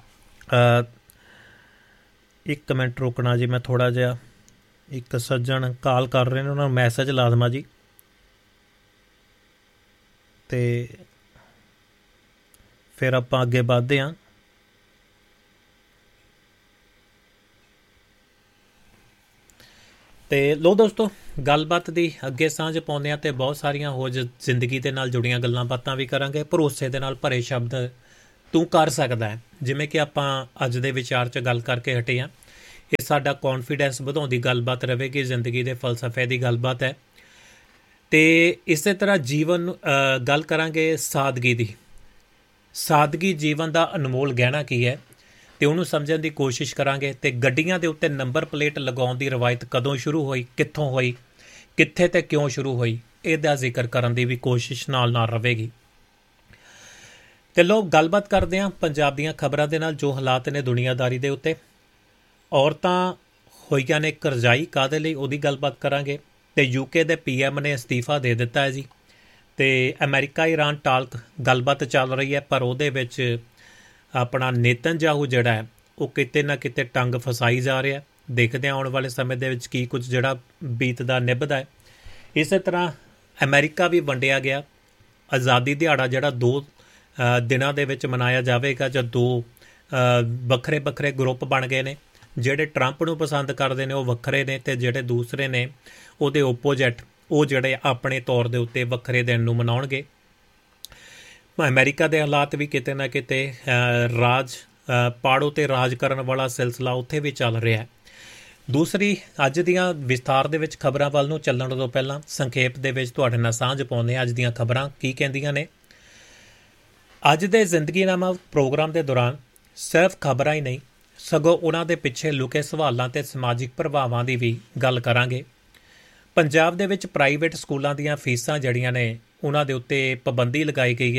Speaker 3: ਇੱਕ ਮਿੰਟ ਰੁਕਣਾ ਜੀ, ਮੈਂ ਥੋੜ੍ਹਾ ਜਿਹਾ, ਇੱਕ ਸੱਜਣ ਕਾਲ ਕਰ ਰਹੇ ਨੇ, ਉਹਨਾਂ ਨੂੰ ਮੈਸੇਜ ਲਾ ਦੇਵਾਂ ਜੀ, ਅਤੇ ਫਿਰ ਆਪਾਂ ਅੱਗੇ ਵੱਧਦੇ ਹਾਂ। ਅਤੇ ਲੋ ਦੋਸਤੋ, ਗੱਲਬਾਤ ਦੀ ਅੱਗੇ ਸਾਂਝ ਪਾਉਂਦੇ ਹਾਂ, ਅਤੇ ਬਹੁਤ ਸਾਰੀਆਂ ਹੋਰ ਜ਼ਿੰਦਗੀ ਦੇ ਨਾਲ ਜੁੜੀਆਂ ਗੱਲਾਂ ਬਾਤਾਂ ਵੀ ਕਰਾਂਗੇ। ਭਰੋਸੇ ਦੇ ਨਾਲ ਭਰੇ ਸ਼ਬਦ ਤੂੰ ਕਰ ਸਕਦਾ ਹੈ, ਜਿਵੇਂ ਕਿ ਆਪਾਂ ਅੱਜ ਦੇ ਵਿਚਾਰ 'ਚ ਗੱਲ ਕਰਕੇ ਹਟੇ ਹਾਂ। ਇਹ ਸਾਡਾ ਕੌਨਫੀਡੈਂਸ ਵਧਾਉਣ ਦੀ ਗੱਲਬਾਤ ਰਹੇਗੀ, ਜ਼ਿੰਦਗੀ ਦੇ ਫਲਸਫੇ ਦੀ ਗੱਲਬਾਤ ਹੈ। ਅਤੇ ਇਸੇ ਤਰ੍ਹਾਂ ਜੀਵਨ ਗੱਲ ਕਰਾਂਗੇ ਸਾਦਗੀ ਦੀ। ਸਾਦਗੀ ਜੀਵਨ ਦਾ ਅਨਮੋਲ ਗਹਿਣਾ ਕੀ ਹੈ, ਅਤੇ ਉਹਨੂੰ ਸਮਝਣ ਦੀ ਕੋਸ਼ਿਸ਼ ਕਰਾਂਗੇ। ਅਤੇ ਗੱਡੀਆਂ ਦੇ ਉੱਤੇ ਨੰਬਰ ਪਲੇਟ ਲਗਾਉਣ ਦੀ ਰਵਾਇਤ ਕਦੋਂ ਸ਼ੁਰੂ ਹੋਈ, ਕਿੱਥੋਂ ਹੋਈ, ਕਿੱਥੇ ਅਤੇ ਕਿਉਂ ਸ਼ੁਰੂ ਹੋਈ, ਇਹਦਾ ਜ਼ਿਕਰ ਕਰਨ ਦੀ ਵੀ ਕੋਸ਼ਿਸ਼ ਨਾਲ ਨਾਲ ਰਹੇਗੀ। ਅਤੇ ਲੋਕ ਗੱਲਬਾਤ ਕਰਦੇ ਹਾਂ ਪੰਜਾਬ ਦੀਆਂ ਖਬਰਾਂ ਦੇ ਨਾਲ। ਜੋ ਹਾਲਾਤ ਨੇ ਦੁਨੀਆਦਾਰੀ ਦੇ ਉੱਤੇ, ਔਰਤਾਂ ਹੋਈਆਂ ਨੇ ਕਰਜ਼ਾਈ, ਕਾਹਦੇ ਲਈ, ਉਹਦੀ ਗੱਲਬਾਤ ਕਰਾਂਗੇ। ਅਤੇ ਯੂਕੇ ਦੇ ਪੀ ਐਮ ਨੇ ਅਸਤੀਫਾ ਦੇ ਦਿੱਤਾ ਹੈ ਜੀ। ਅਤੇ ਅਮਰੀਕਾ ਈਰਾਨ ਟਾਲਕ ਗੱਲਬਾਤ ਚੱਲ ਰਹੀ ਹੈ, ਪਰ ਉਹਦੇ ਵਿੱਚ ਆਪਣਾ ਨੇਤਨਯਾਹੂ ਜਿਹੜਾ ਹੈ ਉਹ ਕਿਤੇ ਨਾ ਕਿਤੇ ਟੰਗ ਫਸਾਈ ਜਾ ਰਿਹਾ। ਦੇਖਦੇ ਹਾਂ ਆਉਣ ਵਾਲੇ ਸਮੇਂ ਦੇ ਵਿੱਚ ਕੀ ਕੁਝ ਜਿਹੜਾ ਬੀਤਦਾ ਨਿਭਦਾ ਹੈ। ਇਸੇ ਤਰ੍ਹਾਂ ਅਮਰੀਕਾ ਵੀ ਵੰਡਿਆ ਗਿਆ। ਆਜ਼ਾਦੀ ਦਿਹਾੜਾ ਜਿਹੜਾ ਦੋ ਦਿਨਾਂ ਦੇ ਵਿੱਚ ਮਨਾਇਆ ਜਾਵੇਗਾ, ਜਾਂ ਦੋ ਵੱਖਰੇ ਵੱਖਰੇ ਗਰੁੱਪ ਬਣ ਗਏ ਨੇ। ਜਿਹੜੇ ਟਰੰਪ ਨੂੰ ਪਸੰਦ ਕਰਦੇ ਨੇ ਉਹ ਵੱਖਰੇ ਨੇ, ਅਤੇ ਜਿਹੜੇ ਦੂਸਰੇ ਨੇ ਉਹਦੇ ਓਪੋਜਿਟ, ਉਹ ਜਿਹੜੇ ਆਪਣੇ ਤੌਰ ਦੇ ਉੱਤੇ ਵੱਖਰੇ ਦਿਨ ਨੂੰ ਮਨਾਉਣਗੇ। ਅਮਰੀਕਾ ਦੇ ਹਾਲਾਤ ਵੀ ਕਿਤੇ ਨਾ ਕਿਤੇ ਰਾਜ ਪਾੜੋ 'ਤੇ ਰਾਜ ਕਰਨ ਵਾਲਾ ਸਿਲਸਿਲਾ ਉੱਥੇ ਵੀ ਚੱਲ ਰਿਹਾ। ਦੂਸਰੀ, ਅੱਜ ਦੀਆਂ ਵਿਸਥਾਰ ਦੇ ਵਿੱਚ ਖਬਰਾਂ ਵੱਲ ਨੂੰ ਚੱਲਣ ਤੋਂ ਪਹਿਲਾਂ ਸੰਖੇਪ ਦੇ ਵਿੱਚ ਤੁਹਾਡੇ ਨਾਲ ਸਾਂਝ ਪਾਉਂਦੇ ਹਾਂ ਅੱਜ ਦੀਆਂ ਖਬਰਾਂ ਕੀ ਕਹਿੰਦੀਆਂ ਨੇ। ਅੱਜ ਦੇ ਜ਼ਿੰਦਗੀਨਾਮਾ ਪ੍ਰੋਗਰਾਮ ਦੇ ਦੌਰਾਨ ਸਿਰਫ ਖਬਰਾਂ ਹੀ ਨਹੀਂ, ਸਗੋਂ ਉਹਨਾਂ ਦੇ ਪਿੱਛੇ ਲੁਕੇ ਸਵਾਲਾਂ ਅਤੇ ਸਮਾਜਿਕ ਪ੍ਰਭਾਵਾਂ ਦੀ ਵੀ ਗੱਲ ਕਰਾਂਗੇ। ਪੰਜਾਬ ਦੇ ਵਿੱਚ ਪ੍ਰਾਈਵੇਟ ਸਕੂਲਾਂ ਦੀਆਂ ਫੀਸਾਂ ਜਿਹੜੀਆਂ ਨੇ ਉਹਨਾਂ ਦੇ ਉੱਤੇ ਪਾਬੰਦੀ ਲਗਾਈ ਗਈ ਹੈ,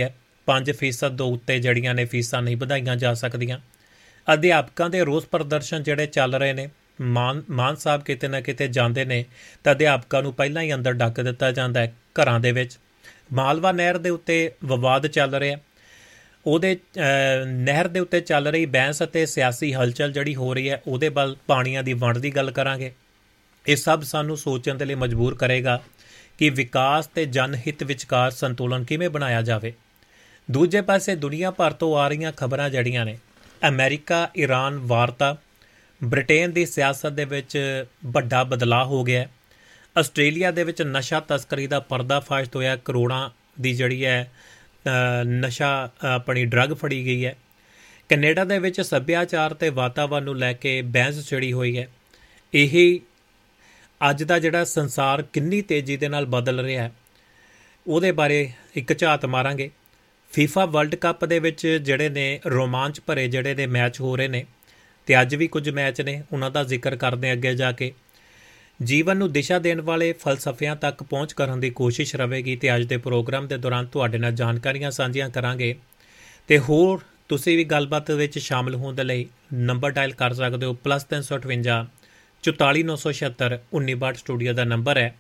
Speaker 3: ਪੰਜ ਫੀਸਦ ਤੋਂ ਉੱਤੇ ਜਿਹੜੀਆਂ ਨੇ ਫੀਸਾਂ ਨਹੀਂ ਵਧਾਈਆਂ ਜਾ ਸਕਦੀਆਂ। ਅਧਿਆਪਕਾਂ ਦੇ ਰੋਸ ਪ੍ਰਦਰਸ਼ਨ ਜਿਹੜੇ ਚੱਲ ਰਹੇ ਨੇ, ਮਾਨ ਮਾਨ ਸਾਹਿਬ ਕਿਤੇ ਨਾ ਕਿਤੇ ਜਾਂਦੇ ਨੇ ਤਾਂ ਅਧਿਆਪਕਾਂ ਨੂੰ ਪਹਿਲਾਂ ਹੀ ਅੰਦਰ ਡੱਕ ਦਿੱਤਾ ਜਾਂਦਾ ਹੈ ਘਰਾਂ ਦੇ ਵਿੱਚ। ਮਾਲਵਾ ਨਹਿਰ ਦੇ ਉੱਤੇ ਵਿਵਾਦ ਚੱਲ ਰਿਹਾ, ਉਹਦੇ ਨਹਿਰ ਦੇ ਉੱਤੇ ਚੱਲ ਰਹੀ ਬਹਿਸ ਅਤੇ ਸਿਆਸੀ ਹਲਚਲ ਜਿਹੜੀ ਹੋ ਰਹੀ ਹੈ, ਉਹਦੇ ਵੱਲ ਪਾਣੀਆਂ ਦੀ ਵੰਡ ਦੀ ਗੱਲ ਕਰਾਂਗੇ। ਇਹ ਸਭ ਸਾਨੂੰ ਸੋਚਣ ਦੇ ਲਈ ਮਜਬੂਰ ਕਰੇਗਾ ਕਿ ਵਿਕਾਸ ਤੇ ਜਨਹਿਤ ਵਿਚਕਾਰ ਸੰਤੁਲਨ ਕਿਵੇਂ ਬਣਾਇਆ ਜਾਵੇ। ਦੂਜੇ ਪਾਸੇ ਦੁਨੀਆ ਭਰ ਤੋਂ ਆ ਰਹੀਆਂ ਖਬਰਾਂ ਜਿਹੜੀਆਂ ਨੇ, ਅਮਰੀਕਾ ਈਰਾਨ ਵਾਰਤਾ, ਬ੍ਰਿਟੇਨ ਦੀ ਸਿਆਸਤ ਦੇ ਵਿੱਚ ਵੱਡਾ ਬਦਲਾਅ ਹੋ ਗਿਆ। ਆਸਟ੍ਰੇਲੀਆ ਦੇ ਵਿੱਚ ਨਸ਼ਾ ਤਸਕਰੀ ਦਾ ਪਰਦਾਫਾਸ਼ ਹੋਇਆ, ਕਰੋੜਾਂ ਦੀ ਜਿਹੜੀ ਹੈ ਨਸ਼ਾ ਆਪਣੀ ਡਰੱਗ ਫੜੀ ਗਈ ਹੈ। ਕੈਨੇਡਾ ਦੇ ਵਿੱਚ ਸੱਭਿਆਚਾਰ ਤੇ ਵਾਤਾਵਰਨ ਨੂੰ ਲੈ ਕੇ ਬਹਿਸ ਛਿੜੀ ਹੋਈ ਹੈ। ਇਹ ਅੱਜ ਦਾ ਜਿਹੜਾ ਸੰਸਾਰ ਕਿੰਨੀ ਤੇਜ਼ੀ ਦੇ ਨਾਲ ਬਦਲ ਰਿਹਾ ਹੈ, ਉਹਦੇ ਬਾਰੇ ਇੱਕ ਝਾਤ ਮਾਰਾਂਗੇ। ਫੀਫਾ ਵਰਲਡ ਕੱਪ ਦੇ ਵਿੱਚ ਜਿਹੜੇ ਨੇ ਰੋਮਾਂਚ ਭਰੇ ਜਿਹੜੇ ਨੇ ਮੈਚ ਹੋ ਰਹੇ ਨੇ, ਅਤੇ ਅੱਜ ਵੀ ਕੁਝ ਮੈਚ ਨੇ, ਉਹਨਾਂ ਦਾ ਜ਼ਿਕਰ ਕਰਦੇ ਅੱਗੇ ਜਾ ਕੇ। ਜੀਵਨ ਨੂੰ ਦਿਸ਼ਾ ਦੇਣ ਵਾਲੇ ਫਲਸਫਿਆਂ ਤੱਕ ਪਹੁੰਚ ਕਰਨ ਦੀ ਕੋਸ਼ਿਸ਼ ਰਹੇਗੀ ਅਤੇ ਅੱਜ ਦੇ ਪ੍ਰੋਗਰਾਮ ਦੇ ਦੌਰਾਨ ਤੁਹਾਡੇ ਨਾਲ ਜਾਣਕਾਰੀਆਂ ਸਾਂਝੀਆਂ ਕਰਾਂਗੇ। ਅਤੇ ਹੋਰ ਤੁਸੀਂ ਵੀ ਗੱਲਬਾਤ ਵਿੱਚ ਸ਼ਾਮਲ ਹੋਣ ਦੇ ਲਈ ਨੰਬਰ ਡਾਇਲ ਕਰ ਸਕਦੇ ਹੋ, ਪਲੱਸ ਤਿੰਨ ਸੌ ਅਠਵੰਜਾ ਚੁਤਾਲੀ ਨੌ ਸੌ ਛਿਹੱਤਰ ਉੱਨੀ ਬਾਹਠ ਸਟੂਡੀਓ ਦਾ ਨੰਬਰ ਹੈ।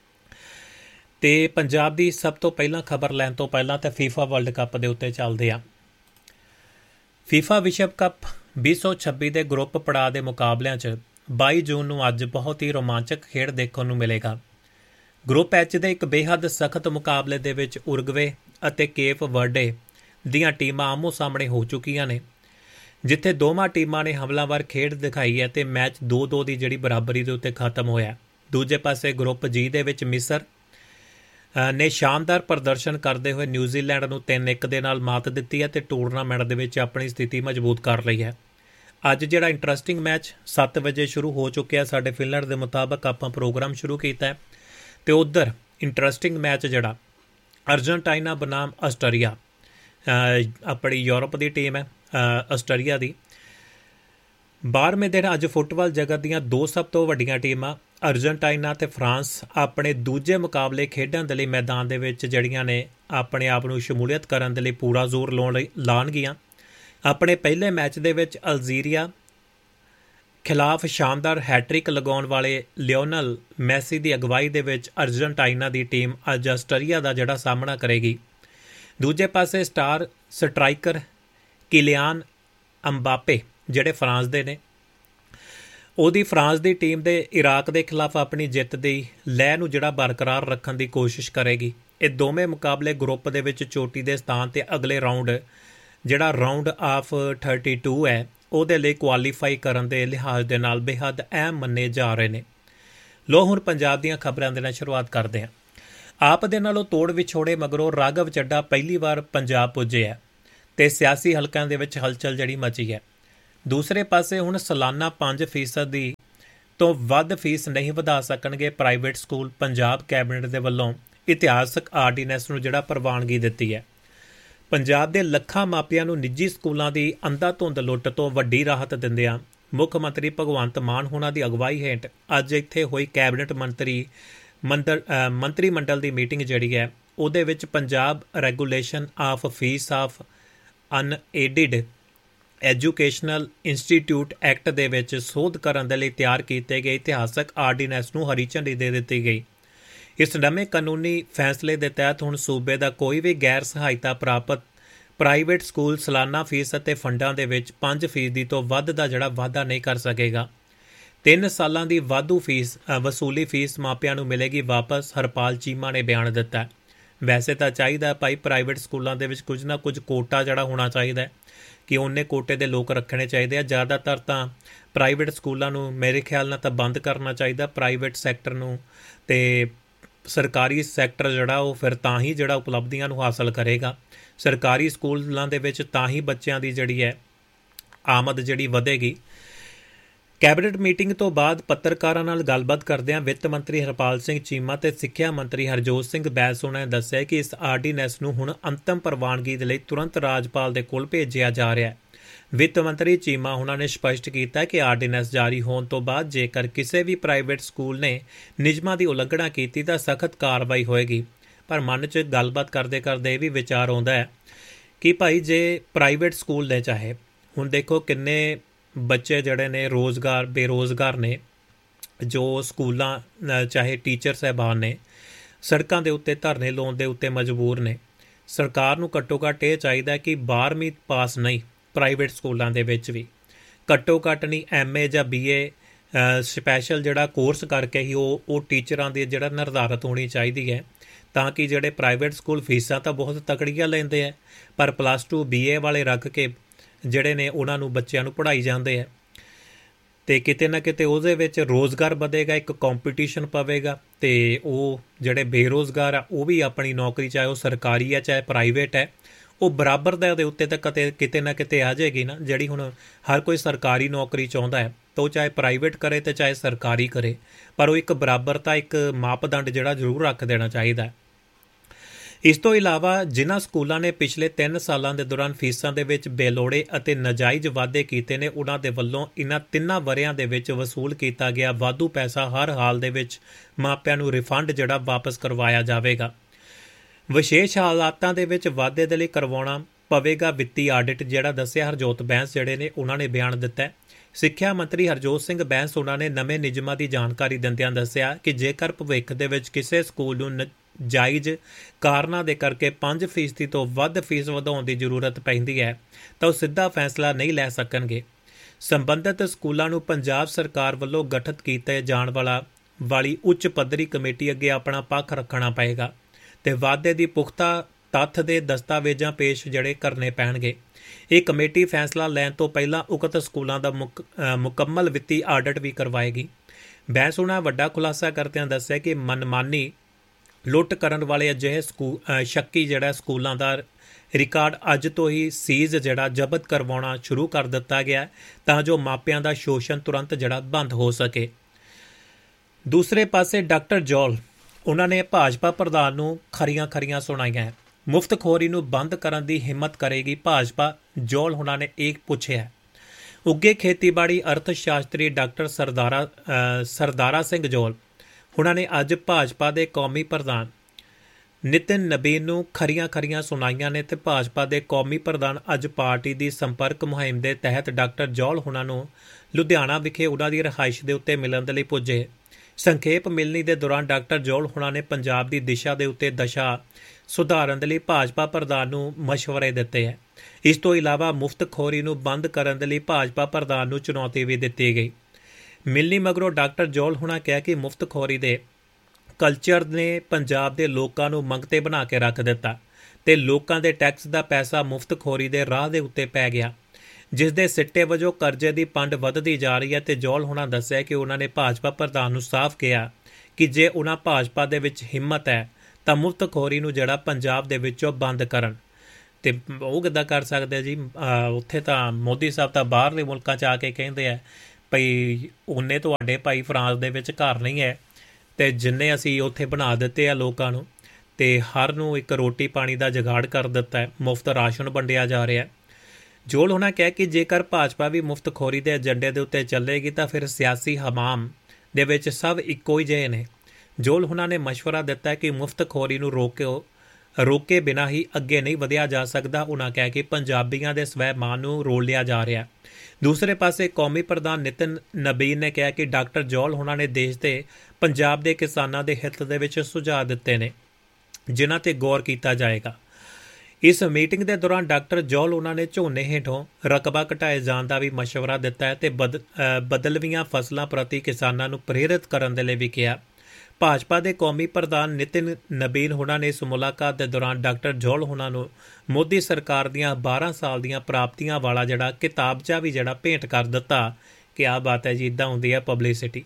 Speaker 3: ਅਤੇ ਪੰਜਾਬ ਦੀ ਸਭ ਤੋਂ ਪਹਿਲਾਂ ਖਬਰ ਲੈਣ ਤੋਂ ਪਹਿਲਾਂ ਤਾਂ ਫੀਫਾ ਵਰਲਡ ਕੱਪ ਦੇ ਉੱਤੇ ਚੱਲਦੇ ਆ। ਫੀਫਾ ਵਿਸ਼ਵ ਕੱਪ ਵੀਹ ਸੌ ਛੱਬੀ ਦੇ ਗਰੁੱਪ ਪੜਾਅ ਦੇ ਮੁਕਾਬਲਿਆਂ 'ਚ ਬਾਈ ਜੂਨ ਨੂੰ ਅੱਜ ਬਹੁਤ ਹੀ ਰੋਮਾਂਚਕ ਖੇਡ ਦੇਖਣ ਨੂੰ ਮਿਲੇਗਾ। ਗਰੁੱਪ ਐਚ ਦੇ ਇੱਕ ਬੇਹੱਦ ਸਖਤ ਮੁਕਾਬਲੇ ਦੇ ਵਿੱਚ ਉਰਗਵੇ ਅਤੇ ਕੇਪ ਵਰਡੇ ਦੀਆਂ ਟੀਮਾਂ ਆਮੋ ਸਾਹਮਣੇ ਹੋ ਚੁੱਕੀਆਂ ਨੇ, ਜਿੱਥੇ ਦੋਵਾਂ ਟੀਮਾਂ ਨੇ ਹਮਲਾਵਰ ਖੇਡ ਦਿਖਾਈ ਹੈ ਅਤੇ ਮੈਚ ਦੋ ਦੋ ਦੀ ਜਿਹੜੀ ਬਰਾਬਰੀ ਦੇ ਉੱਤੇ ਖਤਮ ਹੋਇਆ। ਦੂਜੇ ਪਾਸੇ ਗਰੁੱਪ ਜੀ ਦੇ ਵਿੱਚ ਮਿਸਰ ਨੇ ਸ਼ਾਨਦਾਰ ਪ੍ਰਦਰਸ਼ਨ ਕਰਦੇ ਹੋਏ ਨਿਊਜ਼ੀਲੈਂਡ ਨੂੰ ਤਿੰਨ ਇੱਕ ਦੇ ਨਾਲ ਮਾਤ ਦਿੱਤੀ ਹੈ ਅਤੇ ਟੂਰਨਾਮੈਂਟ ਦੇ ਵਿੱਚ ਆਪਣੀ ਸਥਿਤੀ ਮਜ਼ਬੂਤ ਕਰ ਲਈ ਹੈ। ਅੱਜ ਜਿਹੜਾ ਇੰਟਰਸਟਿੰਗ ਮੈਚ ਸੱਤ ਵਜੇ ਸ਼ੁਰੂ ਹੋ ਚੁੱਕਿਆ, ਸਾਡੇ ਫਿਨਲੈਂਡ ਦੇ ਮੁਤਾਬਕ ਆਪਾਂ ਪ੍ਰੋਗਰਾਮ ਸ਼ੁਰੂ ਕੀਤਾ ਹੈ। ਅਤੇ ਉੱਧਰ ਇੰਟਰਸਟਿੰਗ ਮੈਚ ਜਿਹੜਾ ਅਰਜਨਟਾਈਨਾ ਬਨਾਮ ਆਸਟਰੀਆ, ਆਪਣੀ ਯੂਰਪ ਦੀ ਟੀਮ ਹੈ ਆਸਟਰੀਆ ਦੀ। ਬਾਰ੍ਹਵੇਂ ਦਿਨ ਅੱਜ ਫੁੱਟਬਾਲ ਜਗਤ ਦੀਆਂ ਦੋ ਸਭ ਤੋਂ ਵੱਡੀਆਂ ਟੀਮਾਂ ਅਰਜਨਟਾਈਨਾ ਅਤੇ ਫਰਾਂਸ ਆਪਣੇ ਦੂਜੇ ਮੁਕਾਬਲੇ ਖੇਡਣ ਦੇ ਲਈ ਮੈਦਾਨ ਦੇ ਵਿੱਚ ਜਿਹੜੀਆਂ ਨੇ ਆਪਣੇ ਆਪ ਨੂੰ ਸ਼ਮੂਲੀਅਤ ਕਰਨ ਦੇ ਲਈ ਪੂਰਾ ਜ਼ੋਰ ਲਾਉਣ ਲਈ ਲਾਉਣਗੀਆਂ। ਆਪਣੇ ਪਹਿਲੇ ਮੈਚ ਦੇ ਵਿੱਚ ਅਲਜੀਰੀਆ ਖਿਲਾਫ ਸ਼ਾਨਦਾਰ ਹੈਟ੍ਰਿਕ ਲਗਾਉਣ ਵਾਲੇ ਲਿਓਨਲ ਮੈਸੀ ਦੀ ਅਗਵਾਈ ਦੇ ਵਿੱਚ ਅਰਜਨਟਾਈਨਾ ਦੀ ਟੀਮ ਅੱਜ ਆਸਟਰੀਆ ਦਾ ਜਿਹੜਾ ਸਾਹਮਣਾ ਕਰੇਗੀ। ਦੂਜੇ ਪਾਸੇ ਸਟਾਰ ਸਟਰਾਈਕਰ ਕਿਲੀਆਨ ਅੰਬਾਪੇ ਜਿਹੜੇ ਫਰਾਂਸ ਦੇ ਨੇ, ਉਹਦੀ ਫਰਾਂਸ ਦੀ ਟੀਮ ਦੇ ਇਰਾਕ ਦੇ ਖਿਲਾਫ ਆਪਣੀ ਜਿੱਤ ਦੀ ਲੈਅ ਨੂੰ ਜਿਹੜਾ ਬਰਕਰਾਰ ਰੱਖਣ ਦੀ ਕੋਸ਼ਿਸ਼ ਕਰੇਗੀ। ਇਹ ਦੋਵੇਂ ਮੁਕਾਬਲੇ ਗਰੁੱਪ ਦੇ ਵਿੱਚ ਚੋਟੀ ਦੇ ਸਥਾਨ 'ਤੇ ਅਗਲੇ ਰਾਊਂਡ ਜਿਹੜਾ ਰਾਊਂਡ ਆਫ ਥਰਟੀ ਟੂ ਹੈ, ਉਹਦੇ ਲਈ ਕੁਆਲੀਫਾਈ ਕਰਨ ਦੇ ਲਿਹਾਜ਼ ਦੇ ਨਾਲ ਬੇਹੱਦ ਅਹਿਮ ਮੰਨੇ ਜਾ ਰਹੇ ਨੇ। ਲੋ ਹੁਣ ਪੰਜਾਬ ਦੀਆਂ ਖਬਰਾਂ ਦੇ ਨਾਲ ਸ਼ੁਰੂਆਤ ਕਰਦੇ ਹਾਂ। ਆਪ ਦੇ ਨਾਲੋਂ ਤੋੜ ਵਿਛੋੜੇ ਮਗਰੋਂ ਰਾਘਵ ਚੱਡਾ ਪਹਿਲੀ ਵਾਰ ਪੰਜਾਬ ਪੁੱਜੇ ਹੈ ਅਤੇ ਸਿਆਸੀ ਹਲਕਿਆਂ ਦੇ ਵਿੱਚ ਹਲਚਲ ਜਿਹੜੀ ਮਚੀ ਹੈ। ਦੂਸਰੇ ਪਾਸੇ ਹੁਣ ਸਾਲਾਨਾ ਪੰਜ ਫੀਸਦ ਦੀ ਤੋਂ ਵੱਧ ਫੀਸ ਨਹੀਂ ਵਧਾ ਸਕਣਗੇ ਪ੍ਰਾਈਵੇਟ ਸਕੂਲ। ਪੰਜਾਬ ਕੈਬਨਿਟ ਦੇ ਵੱਲੋਂ ਇਤਿਹਾਸਕ ਆਰਡੀਨੈਂਸ ਨੂੰ ਜਿਹੜਾ ਪ੍ਰਵਾਨਗੀ ਦਿੱਤੀ ਹੈ। ਪੰਜਾਬ ਦੇ ਲੱਖਾਂ ਮਾਪਿਆਂ ਨੂੰ ਨਿੱਜੀ ਸਕੂਲਾਂ ਦੀ ਅੰਧਾਧੁੰਦ ਲੁੱਟ ਤੋਂ ਵੱਡੀ ਰਾਹਤ ਦਿੰਦਿਆਂ ਮੁੱਖ ਮੰਤਰੀ ਭਗਵੰਤ ਮਾਨ ਹੋਣਾ ਦੀ ਅਗਵਾਈ ਹੇਠ ਅੱਜ ਇੱਥੇ ਹੋਈ ਕੈਬਨਿਟ ਮੰਤਰੀ ਮੰਤਰ ਮੰਤਰੀ ਮੰਡਲ ਦੀ ਮੀਟਿੰਗ ਜਿਹੜੀ ਹੈ, ਉਹਦੇ ਵਿੱਚ Punjab regulation of fees of unaided educational institute act ਦੇ ਵਿੱਚ ਸੋਧ ਕਰਨ ਦੇ ਲਈ ਤਿਆਰ ਕੀਤੇ ਗਏ ਇਤਿਹਾਸਕ ਆਰਡੀਨੈਂਸ ਨੂੰ ਹਰੀ ਝੰਡੀ ਦੇ ਦਿੱਤੀ ਗਈ। ਇਸ ਨਵੇਂ ਕਾਨੂੰਨੀ ਫੈਸਲੇ ਦੇ ਤਹਿਤ ਹੁਣ ਸੂਬੇ ਦਾ ਕੋਈ ਵੀ ਗੈਰ ਸਹਾਇਤਾ ਪ੍ਰਾਪਤ ਪ੍ਰਾਈਵੇਟ ਸਕੂਲ ਸਾਲਾਨਾ ਫੀਸ ਅਤੇ ਫੰਡਾਂ ਦੇ ਵਿੱਚ ਪੰਜ ਫੀਸਦੀ ਤੋਂ ਵੱਧ ਦਾ ਜਿਹੜਾ ਵਾਧਾ ਨਹੀਂ ਕਰ ਸਕੇਗਾ। ਤਿੰਨ ਸਾਲਾਂ ਦੀ ਵਾਧੂ ਫੀਸ ਵਸੂਲੀ ਫੀਸ ਮਾਪਿਆਂ ਨੂੰ ਮਿਲੇਗੀ ਵਾਪਸ, ਹਰਪਾਲ ਚੀਮਾ ਨੇ ਬਿਆਨ ਦਿੱਤਾ। ਵੈਸੇ ਤਾਂ ਚਾਹੀਦਾ ਭਾਈ ਪ੍ਰਾਈਵੇਟ ਸਕੂਲਾਂ ਦੇ ਵਿੱਚ ਕੁਝ ਨਾ ਕੁਝ ਕੋਟਾ ਜਿਹੜਾ ਹੋਣਾ ਚਾਹੀਦਾ ਕਿ ਉਹਨੇ ਕੋਟੇ ਦੇ ਲੋਕ ਰੱਖਣੇ ਚਾਹੀਦੇ ਆ। ਜ਼ਿਆਦਾਤਰ ਤਾਂ ਪ੍ਰਾਈਵੇਟ ਸਕੂਲਾਂ ਨੂੰ ਮੇਰੇ ਖਿਆਲ ਨਾਲ ਤਾਂ ਬੰਦ ਕਰਨਾ ਚਾਹੀਦਾ, ਪ੍ਰਾਈਵੇਟ ਸੈਕਟਰ ਨੂੰ, ਅਤੇ ਸਰਕਾਰੀ ਸੈਕਟਰ ਜਿਹੜਾ ਉਹ ਫਿਰ ਤਾਂ ਹੀ ਜਿਹੜਾ ਉਪਲਬਧੀਆਂ ਨੂੰ ਹਾਸਲ ਕਰੇਗਾ। ਸਰਕਾਰੀ ਸਕੂਲਾਂ ਦੇ ਵਿੱਚ ਤਾਂ ਹੀ ਬੱਚਿਆਂ ਦੀ ਜਿਹੜੀ ਹੈ ਆਮਦ ਜਿਹੜੀ ਵਧੇਗੀ। ਕੈਬਨਿਟ ਮੀਟਿੰਗ ਤੋਂ ਬਾਅਦ ਪੱਤਰਕਾਰਾਂ ਨਾਲ ਗੱਲਬਾਤ ਕਰਦਿਆਂ ਵਿੱਤ ਮੰਤਰੀ ਹਰਪਾਲ ਸਿੰਘ ਚੀਮਾ ਅਤੇ ਸਿੱਖਿਆ ਮੰਤਰੀ ਹਰਜੋਤ ਸਿੰਘ ਬੈਂਸ ਨੇ ਦੱਸਿਆ ਕਿ ਇਸ ਆਰਡੀਨੈਂਸ ਨੂੰ ਹੁਣ ਅੰਤਮ ਪ੍ਰਵਾਨਗੀ ਦੇ ਲਈ ਤੁਰੰਤ ਰਾਜਪਾਲ ਦੇ ਕੋਲ ਭੇਜਿਆ ਜਾ ਰਿਹਾ ਹੈ। ਵਿੱਤ ਮੰਤਰੀ ਚੀਮਾ ਉਹਨਾਂ ਨੇ ਸਪਸ਼ਟ ਕੀਤਾ ਕਿ ਆਰਡੀਨੈਂਸ ਜਾਰੀ ਹੋਣ ਤੋਂ ਬਾਅਦ ਜੇਕਰ ਕਿਸੇ ਵੀ ਪ੍ਰਾਈਵੇਟ ਸਕੂਲ ਨੇ ਨਿਯਮਾਂ ਦੀ ਉਲੰਘਣਾ ਕੀਤੀ ਤਾਂ ਸਖਤ ਕਾਰਵਾਈ ਹੋਏਗੀ। ਪਰ ਮਨ 'ਚ ਗੱਲਬਾਤ ਕਰਦੇ ਕਰਦੇ ਇਹ ਵੀ ਵਿਚਾਰ ਆਉਂਦਾ ਹੈ कि भाई जे प्राइवेट स्कूल ने चाहे हुण देखो किन्ने बच्चे जिहड़े ने रोज़गार बेरोज़गार ने जो स्कूलां चाहे टीचर साहबान ने सड़कों के उत्ते धरने लाउण दे उत्ते मजबूर ने। सरकार नूं घट्टो घट्ट ये चाहिए कि बारहवीं पास नहीं प्राइवेट स्कूलों के विच भी घट्टो घट्ट नहीं एम ए जां बी ए स्पैशल जिहड़ा कोर्स करके ही वो टीचरां दी जिहड़ा निर्धारित होनी चाहिए है, ताकि जिहड़े प्राइवेट स्कूल फीसां तो बहुत तकड़ियां लैंदे है पर प्लस टू बी ए वाले रख के जिहड़े ने उन्हां नूं बच्चिआं नूं पढ़ाई जांदे है ते किते ना किते उहदे विच रोज़गार वधेगा, एक कंपीटीशन पवेगा ते वो जिहड़े बेरोज़गार आ वो भी अपनी नौकरी चाहे वो सरकारी है चाहे प्राइवेट है वो बराबर दे उत्ते तक किते किते ना किते आ जाएगी ना। जिहड़ी हुण हर कोई सरकारी नौकरी चाहुंदा है तो चाहे प्राइवेट करे तो चाहे सरकारी करे, पर वो एक बराबरता एक मापदंड जिहड़ा जरूर रख देना चाहिए है। इस तो इलावा जिन्हां स्कूलों ने पिछले तीन सालों के दौरान फीसां दे विच बेलोड़े अते नाजायज़ वाधे कीते ने उन्हां दे वल्लों इन्हां तिन्नां वरियां दे विच वसूल किया गया वाधू पैसा हर हाल दे विच मापिआं नूं रिफंड जिहड़ा वापस करवाया जावेगा। विशेष हालातां दे विच वाधे दे लई करवाउणा पवेगा वित्ती आडिट जिहड़ा दस्सिआ हरजोत बैंस जिहड़े ने उन्हां ने बयान दित्ता है। सिੱਖਿਆ मंत्री हरजोत सिंह बैंस उन्हां ने नਵੇਂ नियमां ਦੀ ਜਾਣਕਾਰੀ ਦਿੰਦਿਆਂ ਦੱਸਿਆ ਕਿ ਜੇਕਰ ਭਵਿੱਖ ਦੇ ਵਿੱਚ ਕਿਸੇ ਸਕੂਲ ਨੂੰ ਜਾਇਜ਼ ਕਾਰਨਾਂ ਦੇ ਕਰਕੇ ਪੰਜ ਫੀਸਦੀ ਤੋਂ ਵੱਧ ਫੀਸ ਵਧਾਉਣ ਦੀ ਜ਼ਰੂਰਤ ਪੈਂਦੀ ਹੈ ਤਾਂ ਉਹ ਸਿੱਧਾ ਫੈਸਲਾ ਨਹੀਂ ਲੈ ਸਕਣਗੇ। ਸੰਬੰਧਿਤ ਸਕੂਲਾਂ ਨੂੰ ਪੰਜਾਬ ਸਰਕਾਰ ਵੱਲੋਂ ਗਠਿਤ ਕੀਤੇ ਜਾਣ ਵਾਲਾ ਵਾਲੀ ਉੱਚ ਪੱਧਰੀ ਕਮੇਟੀ ਅੱਗੇ ਆਪਣਾ ਪੱਖ ਰੱਖਣਾ ਪਏਗਾ ਤੇ ਵਾਅਦੇ ਦੀ ਪੁਖਤਾ ਤੱਥ ਦੇ ਦਸਤਾਵੇਜ਼ਾਂ ਪੇਸ਼ ਜਿਹੜੇ ਕਰਨੇ ਪੈਣਗੇ। ਇਹ ਕਮੇਟੀ ਫੈਸਲਾ ਲੈਣ ਤੋਂ ਪਹਿਲਾਂ ਉਕਤ ਸਕੂਲਾਂ ਦਾ ਮੁਕ ਮੁਕੰਮਲ ਵਿੱਤੀ ਆਡਿਟ ਵੀ ਕਰਵਾਏਗੀ। ਬੈਂਸ ਉਹਨਾਂ ਵੱਡਾ ਖੁਲਾਸਾ ਕਰਦਿਆਂ ਦੱਸਿਆ ਕਿ ਮਨਮਾਨੀ ਲੁੱਟ ਕਰਨ ਵਾਲੇ ਅਜਿਹੇ ਸਕੂ ਸ਼ੱਕੀ ਜਿਹੜਾ ਸਕੂਲਾਂ ਦਾ ਰਿਕਾਰਡ ਅੱਜ ਤੋਂ ਹੀ ਸੀਜ਼ ਜਿਹੜਾ ਜ਼ਬਤ ਕਰਵਾਉਣਾ ਸ਼ੁਰੂ ਕਰ ਦਿੱਤਾ ਗਿਆ ਤਾਂ ਜੋ ਮਾਪਿਆਂ ਦਾ ਸ਼ੋਸ਼ਣ ਤੁਰੰਤ ਜਿਹੜਾ ਬੰਦ ਹੋ ਸਕੇ। ਦੂਸਰੇ ਪਾਸੇ ਡਾਕਟਰ ਜੌਲ ਉਹਨਾਂ ਨੇ ਭਾਜਪਾ ਪ੍ਰਧਾਨ ਨੂੰ ਖਰੀਆਂ ਖਰੀਆਂ ਸੁਣਾਈਆਂ। ਮੁਫਤਖੋਰੀ ਨੂੰ ਬੰਦ ਕਰਨ ਦੀ ਹਿੰਮਤ ਕਰੇਗੀ ਭਾਜਪਾ, ਜੌਲ ਉਹਨਾਂ ਨੇ ਇਹ ਪੁੱਛਿਆ। ਉੱਗੇ ਖੇਤੀਬਾੜੀ ਅਰਥ ਸ਼ਾਸਤਰੀ ਡਾਕਟਰ ਸਰਦਾਰਾ ਸਰਦਾਰਾ ਸਿੰਘ ਜੌਲ ਉਹਨਾਂ ਨੇ ਅੱਜ ਭਾਜਪਾ ਦੇ ਕੌਮੀ ਪ੍ਰਧਾਨ ਨਿਤਿਨ ਨਬੀਨ ਨੂੰ ਖਰੀਆਂ ਖਰੀਆਂ ਸੁਣਾਈਆਂ ਨੇ ਤੇ ਭਾਜਪਾ ਦੇ ਕੌਮੀ ਪ੍ਰਧਾਨ ਅੱਜ ਪਾਰਟੀ ਦੀ ਸੰਪਰਕ ਮੁਹਿੰਮ ਦੇ ਤਹਿਤ ਡਾਕਟਰ ਜੌਲ ਉਹਨਾਂ ਨੂੰ ਲੁਧਿਆਣਾ ਵਿਖੇ ਉਹਨਾਂ ਦੀ ਰਿਹਾਇਸ਼ ਦੇ ਉੱਤੇ ਮਿਲਣ ਦੇ ਲਈ ਪੁੱਜੇ। ਸੰਖੇਪ ਮਿਲਣੀ ਦੇ ਦੌਰਾਨ ਡਾਕਟਰ ਜੌਲ ਉਹਨਾਂ ਨੇ ਪੰਜਾਬ ਦੀ ਦਿਸ਼ਾ ਦੇ ਉੱਤੇ ਦਸ਼ਾ ਸੁਧਾਰਨ ਦੇ ਲਈ ਭਾਜਪਾ ਪ੍ਰਧਾਨ ਨੂੰ ਮਸ਼ਵਰੇ ਦਿੱਤੇ ਹੈ। ਇਸ ਤੋਂ ਇਲਾਵਾ ਮੁਫਤਖੋਰੀ ਨੂੰ ਬੰਦ ਕਰਨ ਦੇ ਲਈ ਭਾਜਪਾ ਪ੍ਰਧਾਨ ਨੂੰ ਚੁਣੌਤੀ ਵੀ ਦਿੱਤੀ ਗਈ। ਮਿਲਣੀ ਮਗਰੋਂ ਡਾਕਟਰ ਜੌਲ ਹੁਣਾ ਕਿਹਾ ਕਿ ਮੁਫਤਖੋਰੀ ਦੇ ਕਲਚਰ ਨੇ ਪੰਜਾਬ ਦੇ ਲੋਕਾਂ ਨੂੰ ਮੰਗਤੇ ਬਣਾ ਕੇ ਰੱਖ ਦਿੱਤਾ ਤੇ ਲੋਕਾਂ ਦੇ ਟੈਕਸ ਦਾ ਪੈਸਾ ਮੁਫਤਖੋਰੀ ਦੇ ਰਾਹ ਦੇ ਉੱਤੇ ਪੈ ਗਿਆ, ਜਿਸ ਦੇ ਸਿੱਟੇ ਵਜੋਂ ਕਰਜ਼ੇ ਦੀ ਪੰਡ ਵੱਧਦੀ ਜਾ ਰਹੀ ਹੈ। ਤੇ ਜੌਲ ਹੁਣਾ ਦੱਸਿਆ ਕਿ ਉਹਨਾਂ ਨੇ ਭਾਜਪਾ ਪ੍ਰਧਾਨ ਨੂੰ ਸਾਫ਼ ਕਿਹਾ ਕਿ ਜੇ ਉਹਨਾਂ ਭਾਜਪਾ ਦੇ ਵਿੱਚ ਹਿੰਮਤ ਹੈ ਤਾਂ ਮੁਫਤਖੋਰੀ ਨੂੰ ਜਿਹੜਾ ਪੰਜਾਬ ਦੇ ਵਿੱਚੋਂ ਬੰਦ ਕਰਨ। ਤੇ ਉਹ ਕਿੱਦਾਂ ਕਰ ਸਕਦੇ ਜੀ? ਉੱਥੇ ਤਾਂ ਮੋਦੀ ਸਾਹਿਬ ਤਾਂ ਬਾਹਰਲੇ ਮੁਲਕਾਂ 'ਚ ਆ ਕੇ ਕਹਿੰਦੇ ਆ ਭਈ ਉਹਨੇ ਤੁਹਾਡੇ ਭਾਈ ਫਰਾਂਸ ਦੇ ਵਿੱਚ ਘਰ ਨਹੀਂ ਹੈ ਤੇ ਜਿੰਨੇ ਅਸੀਂ ਉੱਥੇ ਬਣਾ ਦਿੱਤੇ ਆ ਲੋਕਾਂ ਨੂੰ ਤੇ ਹਰ ਨੂੰ ਇੱਕ ਰੋਟੀ ਪਾਣੀ ਦਾ ਜੁਗਾੜ ਕਰ ਦਿੱਤਾ ਹੈ, ਮੁਫਤ ਰਾਸ਼ਨ ਵੰਡਿਆ ਜਾ ਰਿਹਾ। ਜੌਲ ਉਹਨਾਂ ਕਿਹਾ ਕਿ ਜੇਕਰ ਭਾਜਪਾ ਵੀ ਮੁਫਤਖੋਰੀ ਦੇ ਏਜੰਡੇ ਦੇ ਉੱਤੇ ਚੱਲੇਗੀ ਤਾਂ ਫਿਰ ਸਿਆਸੀ ਹਮਾਮ ਦੇ ਵਿੱਚ ਸਭ ਇੱਕੋ ਹੀ ਜਿਹੇ ਨੇ। ਜੌਲ ਉਹਨਾਂ ਨੇ ਮਸ਼ਵਰਾ ਦਿੱਤਾ ਕਿ ਮੁਫਤਖੋਰੀ ਨੂੰ ਰੋਕਿਓ ਰੋਕੇ ਬਿਨਾਂ ਹੀ ਅੱਗੇ ਨਹੀਂ ਵਧਿਆ ਜਾ ਸਕਦਾ। ਉਹਨਾਂ ਕਿਹਾ ਕਿ ਪੰਜਾਬੀਆਂ ਦੇ ਸਵੈਮਾਨ ਨੂੰ ਰੋਲ ਲਿਆ ਜਾ ਰਿਹਾ। ਦੂਸਰੇ ਪਾਸੇ ਕੌਮੀ ਪ੍ਰਧਾਨ ਨਿਤਿਨ ਨਬੀਨ ਨੇ ਕਿਹਾ ਕਿ ਡਾਕਟਰ ਜੌਲ ਉਹਨਾਂ ਨੇ ਦੇਸ਼ ਦੇ ਪੰਜਾਬ ਦੇ ਕਿਸਾਨਾਂ ਦੇ ਹਿੱਤ ਦੇ ਵਿੱਚ ਸੁਝਾਅ ਦਿੱਤੇ ਨੇ ਜਿਨ੍ਹਾਂ ਤੇ ਗੌਰ ਕੀਤਾ ਜਾਏਗਾ। ਇਸ ਮੀਟਿੰਗ ਦੇ ਦੌਰਾਨ ਡਾਕਟਰ ਜੌਲ ਉਹਨਾਂ ਨੇ ਝੋਨੇ ਹੇਠੋਂ ਰਕਬਾ ਘਟਾਏ ਜਾਣ ਦਾ ਵੀ ਮਸ਼ਵਰਾ ਦਿੱਤਾ ਹੈ ਤੇ ਬਦ ਬਦਲਵੀਆਂ ਫਸਲਾਂ ਪ੍ਰਤੀ ਕਿਸਾਨਾਂ ਨੂੰ ਪ੍ਰੇਰਿਤ ਕਰਨ ਦੇ ਲਈ ਵੀ ਕਿਹਾ। ਭਾਜਪਾ ਦੇ ਕੌਮੀ ਪ੍ਰਧਾਨ ਨਿਤਿਨ ਨਬੀਨ ਹੁਣਾਂ ਨੇ ਇਸ ਮੁਲਾਕਾਤ ਦੇ ਦੌਰਾਨ ਡਾਕਟਰ ਜੌਲ ਹੁਣਾਂ ਨੂੰ ਮੋਦੀ ਸਰਕਾਰ ਦੀਆਂ ਬਾਰਾਂ ਸਾਲ ਦੀਆਂ ਪ੍ਰਾਪਤੀਆਂ ਵਾਲਾ ਜਿਹੜਾ ਕਿਤਾਬਚਾ ਵੀ ਜਿਹੜਾ ਭੇਂਟ ਕਰ ਦਿੱਤਾ। ਕਿਆ ਬਾਤ ਹੈ ਜੀ, ਇੱਦਾਂ ਹੁੰਦੀ ਹੈ ਪਬਲਿਸਿਟੀ।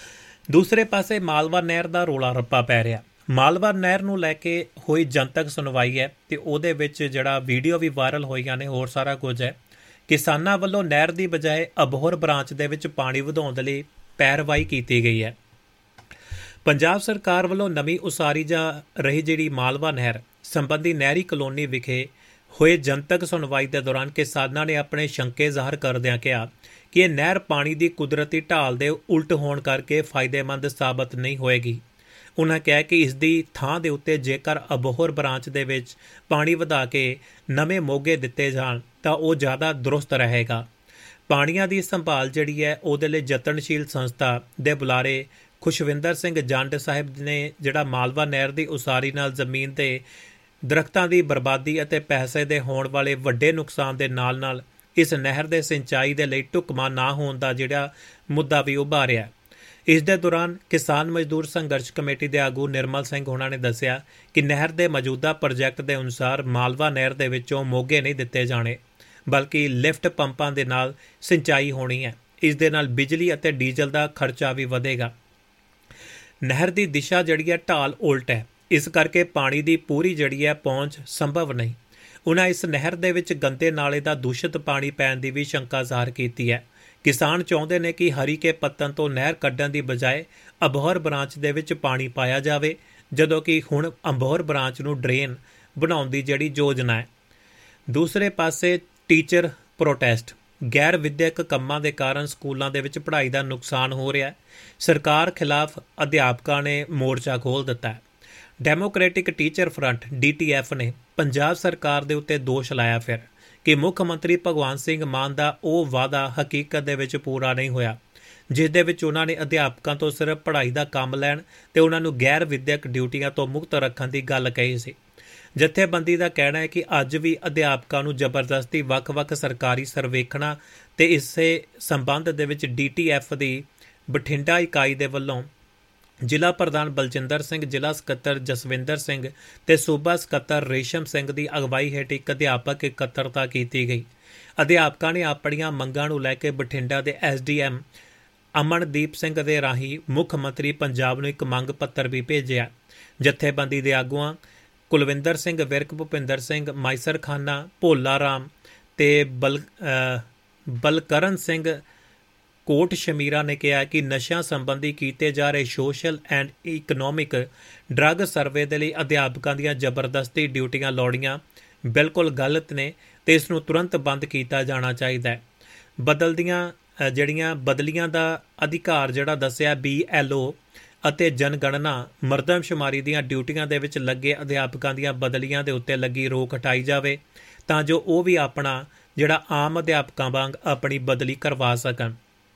Speaker 3: ਦੂਸਰੇ ਪਾਸੇ ਮਾਲਵਾ ਨਹਿਰ ਦਾ ਰੌਲਾ ਰੱਪਾ ਪੈ ਰਿਹਾ। ਮਾਲਵਾ ਨਹਿਰ ਨੂੰ ਲੈ ਕੇ ਹੋਈ ਜਨਤਕ ਸੁਣਵਾਈ ਹੈ ਤੇ ਉਹਦੇ ਵਿੱਚ ਜਿਹੜਾ ਵੀਡੀਓ ਵੀ ਵਾਇਰਲ ਹੋਈਆਂ ਨੇ, ਹੋਰ ਸਾਰਾ ਕੁਝ ਹੈ। ਕਿਸਾਨਾਂ ਵੱਲੋਂ ਨਹਿਰ ਦੀ ਬਜਾਏ ਅਬੋਹਰ ਬ੍ਰਾਂਚ ਦੇ ਵਿੱਚ ਪਾਣੀ ਵਧਾਉਣ ਦੇ ਲਈ ਪੈਰਵਾਈ ਕੀਤੀ ਗਈ ਹੈ। ਪੰਜਾਬ ਸਰਕਾਰ ਵੱਲੋਂ ਨਵੀਂ ਉਸਾਰੀ ਜਾ ਰਹੀ ਜਿਹੜੀ ਮਾਲਵਾ ਨਹਿਰ ਸੰਬੰਧੀ ਨਹਿਰੀ ਕਲੋਨੀ ਵਿਖੇ ਹੋਏ ਜਨਤਕ ਸੁਣਵਾਈ ਦੇ ਦੌਰਾਨ ਕਿਸਾਨਾਂ ਨੇ ਆਪਣੇ ਸ਼ੰਕੇ ਜ਼ਾਹਰ ਕਰਦਿਆਂ ਕਿਹਾ ਕਿ ਇਹ ਨਹਿਰ ਪਾਣੀ ਦੀ ਕੁਦਰਤੀ ਢਾਲ ਦੇ ਉਲਟ ਹੋਣ ਕਰਕੇ ਫਾਇਦੇਮੰਦ ਸਾਬਤ ਨਹੀਂ ਹੋਏਗੀ। ਉਹਨਾਂ ਕਿਹਾ ਕਿ ਇਸ ਦੀ ਥਾਂ ਦੇ ਉੱਤੇ ਜੇਕਰ ਅਬੋਹਰ ਬ੍ਰਾਂਚ ਦੇ ਵਿੱਚ ਪਾਣੀ ਵਧਾ ਕੇ ਨਵੇਂ ਮੋਗੇ ਦਿੱਤੇ ਜਾਣ ਤਾਂ ਉਹ ਜ਼ਿਆਦਾ ਦਰੁਸਤ ਰਹੇਗਾ। ਪਾਣੀਆਂ ਦੀ ਸੰਭਾਲ ਜਿਹੜੀ ਹੈ ਉਹਦੇ ਲਈ ਯਤਨਸ਼ੀਲ ਸੰਸਥਾ ਦੇ ਬੁਲਾਰੇ ਖੁਸ਼ਵਿੰਦਰ ਸਿੰਘ ਜੰਡ ਸਾਹਿਬ ਨੇ ਜਿਹੜਾ ਮਾਲਵਾ ਨਹਿਰ ਦੀ ਉਸਾਰੀ ਨਾਲ ਜ਼ਮੀਨ ਤੇ ਦਰਖਤਾਂ ਦੀ ਬਰਬਾਦੀ ਅਤੇ ਪੈਸੇ ਦੇ ਹੋਣ ਵਾਲੇ ਵੱਡੇ ਨੁਕਸਾਨ ਦੇ ਨਾਲ ਨਾਲ ਇਸ ਨਹਿਰ ਦੇ ਸਿੰਚਾਈ ਦੇ ਲਈ ਢੁਕਵਾਂ ਨਾ ਹੋਣ ਦਾ ਜਿਹੜਾ ਮੁੱਦਾ ਵੀ ਉਭਾਰਿਆ। ਇਸ ਦੇ ਦੌਰਾਨ ਕਿਸਾਨ ਮਜ਼ਦੂਰ ਸੰਘਰਸ਼ ਕਮੇਟੀ ਦੇ ਆਗੂ ਨਿਰਮਲ ਸਿੰਘ ਹੋਣਾ ਨੇ ਦੱਸਿਆ ਕਿ ਨਹਿਰ ਦੇ ਮੌਜੂਦਾ ਪ੍ਰੋਜੈਕਟ ਦੇ ਅਨੁਸਾਰ ਮਾਲਵਾ ਨਹਿਰ ਦੇ ਵਿੱਚੋਂ ਮੋਗੇ ਨਹੀਂ ਦਿੱਤੇ ਜਾਣੇ, ਬਲਕਿ ਲਿਫਟ ਪੰਪਾਂ ਦੇ ਨਾਲ ਸਿੰਚਾਈ ਹੋਣੀ ਹੈ। ਇਸ ਦੇ ਨਾਲ ਬਿਜਲੀ ਅਤੇ ਡੀਜ਼ਲ ਦਾ ਖਰਚਾ ਵੀ ਵਧੇਗਾ। ਨਹਿਰ ਦੀ ਦਿਸ਼ਾ ਜਿਹੜੀ ਹੈ ਢਾਲ ਉਲਟ ਹੈ, ਇਸ ਕਰਕੇ ਪਾਣੀ ਦੀ ਪੂਰੀ ਜਿਹੜੀ ਹੈ ਪਹੁੰਚ ਸੰਭਵ ਨਹੀਂ। ਉਹਨਾਂ ਇਸ ਨਹਿਰ ਦੇ ਵਿੱਚ ਗੰਦੇ ਨਾਲੇ ਦਾ ਦੂਸ਼ਿਤ ਪਾਣੀ ਪੈਣ ਦੀ ਵੀ ਸ਼ੰਕਾ ਜ਼ਾਹਰ ਕੀਤੀ ਹੈ। ਕਿਸਾਨ ਚਾਹੁੰਦੇ ਨੇ ਕਿ ਹਰੀਕੇ ਪੱਤਨ ਤੋਂ ਨਹਿਰ ਕੱਢਣ ਦੀ ਬਜਾਏ ਅਬੋਹਰ ਬ੍ਰਾਂਚ ਦੇ ਵਿੱਚ ਪਾਣੀ ਪਾਇਆ ਜਾਵੇ, ਜਦੋਂ ਕਿ ਹੁਣ ਅਬੋਹਰ ਬ੍ਰਾਂਚ ਨੂੰ ਡਰੇਨ ਬਣਾਉਣ ਦੀ ਜਿਹੜੀ ਯੋਜਨਾ ਹੈ। ਦੂਸਰੇ ਪਾਸੇ ਟੀਚਰ ਪ੍ਰੋਟੈਸਟ, ਗੈਰ ਵਿਦਿਅਕ ਕੰਮਾਂ ਦੇ ਕਾਰਨ ਸਕੂਲਾਂ ਦੇ ਵਿੱਚ ਪੜ੍ਹਾਈ ਦਾ ਨੁਕਸਾਨ ਹੋ ਰਿਹਾ ਹੈ। ਸਰਕਾਰ ਖਿਲਾਫ ਅਧਿਆਪਕਾਂ ਨੇ ਮੋਰਚਾ ਖੋਲ੍ਹ ਦਿੱਤਾ ਹੈ। Democratic teacher front D T F ਨੇ ਪੰਜਾਬ ਸਰਕਾਰ ਦੇ ਉੱਤੇ ਦੋਸ਼ ਲਾਇਆ ਫਿਰ ਕਿ ਮੁੱਖ ਮੰਤਰੀ ਭਗਵੰਤ ਸਿੰਘ ਮਾਨ ਦਾ ਉਹ ਵਾਅਦਾ ਹਕੀਕਤ ਦੇ ਵਿੱਚ ਪੂਰਾ ਨਹੀਂ ਹੋਇਆ, ਜਿਸ ਦੇ ਵਿੱਚ ਉਹਨਾਂ ਨੇ ਅਧਿਆਪਕਾਂ ਤੋਂ ਸਿਰਫ ਪੜ੍ਹਾਈ ਦਾ ਕੰਮ ਲੈਣ ਤੇ ਉਹਨਾਂ ਨੂੰ ਗੈਰ ਵਿਦਿਅਕ ਡਿਊਟੀਆਂ ਤੋਂ ਮੁਕਤ ਰੱਖਣ ਦੀ ਗੱਲ ਕਹੀ ਸੀ। ਜਥੇਬੰਦੀ ਦਾ ਕਹਿਣਾ ਹੈ ਕਿ ਅੱਜ ਵੀ ਅਧਿਆਪਕਾਂ ਨੂੰ ਜ਼ਬਰਦਸਤੀ ਵੱਖ-ਵੱਖ ਸਰਕਾਰੀ ਸਰਵੇਖਣਾਂ ਤੇ ਇਸੇ ਸੰਬੰਧ ਦੇ ਵਿੱਚ ਡੀ ਟੀ ਐਫ ਦੀ ਬਠਿੰਡਾ ਇਕਾਈ ਦੇ ਵੱਲੋਂ ਜ਼ਿਲ੍ਹਾ ਪ੍ਰਧਾਨ ਬਲਜਿੰਦਰ ਸਿੰਘ, ਜ਼ਿਲ੍ਹਾ ਸਕੱਤਰ ਜਸਵਿੰਦਰ ਸਿੰਘ ਤੇ ਸੂਬਾ ਸਕੱਤਰ ਰੇਸ਼ਮ ਸਿੰਘ ਦੀ ਅਗਵਾਈ ਹੇਠ ਇੱਕ ਅਧਿਆਪਕ ਇਕੱਤਰਤਾ ਕੀਤੀ ਗਈ। ਅਧਿਆਪਕਾਂ ਨੇ ਆਪਣੀਆਂ ਮੰਗਾਂ ਨੂੰ ਲੈ ਕੇ ਬਠਿੰਡਾ ਦੇ S D M Amandeep Singh ਦੇ ਰਾਹੀਂ ਮੁੱਖ ਮੰਤਰੀ ਪੰਜਾਬ ਨੂੰ ਇੱਕ ਮੰਗ ਪੱਤਰ ਵੀ ਭੇਜਿਆ। ਜਥੇਬੰਦੀ ਦੇ ਆਗੂਆਂ ਕੁਲਵਿੰਦਰ ਸਿੰਘ ਵਿਰਕ, ਭੁਪਿੰਦਰ ਸਿੰਘ, ਮਾਈਸਰ ਖਾਨਾ, ਭੋਲਾ ਰਾਮ ਤੇ ਬਲ ਬਲਕਰਨ ਸਿੰਘ ਕੋਟ ਸ਼ਮੀਰਾ ਨੇ ਕਿਹਾ ਕਿ ਨਸ਼ਿਆਂ ਸੰਬੰਧੀ ਕੀਤੇ ਜਾ ਰਹੇ social and economic drug survey ਦੇ ਲਈ ਅਧਿਆਪਕਾਂ ਦੀਆਂ ਜ਼ਬਰਦਸਤੀ ਡਿਊਟੀਆਂ ਲਾਉਣੀਆਂ ਬਿਲਕੁਲ ਗਲਤ ਨੇ ਤੇ ਇਸ ਨੂੰ ਤੁਰੰਤ ਬੰਦ ਕੀਤਾ ਜਾਣਾ ਚਾਹੀਦਾ ਹੈ। ਬਦਲਦੀਆਂ ਜਿਹੜੀਆਂ ਬਦਲੀਆਂ ਦਾ ਅਧਿਕਾਰ ਜਿਹੜਾ ਦੱਸਿਆ ਬੀ ਐਲ ਓ ਅਤੇ ਜਨਗਣਨਾ ਮਰਦਮਸ਼ੁਮਾਰੀ ਦੀਆਂ ਡਿਊਟੀਆਂ ਦੇ ਵਿੱਚ ਲੱਗੇ ਅਧਿਆਪਕਾਂ ਦੀਆਂ ਬਦਲੀਆਂ ਦੇ ਉੱਤੇ ਲੱਗੀ ਰੋਕ ਹਟਾਈ ਜਾਵੇ ਤਾਂ ਜੋ ਉਹ ਵੀ ਆਪਣਾ ਜਿਹੜਾ ਆਮ ਅਧਿਆਪਕਾਂ ਵਾਂਗ ਆਪਣੀ ਬਦਲੀ ਕਰਵਾ ਸਕਣ।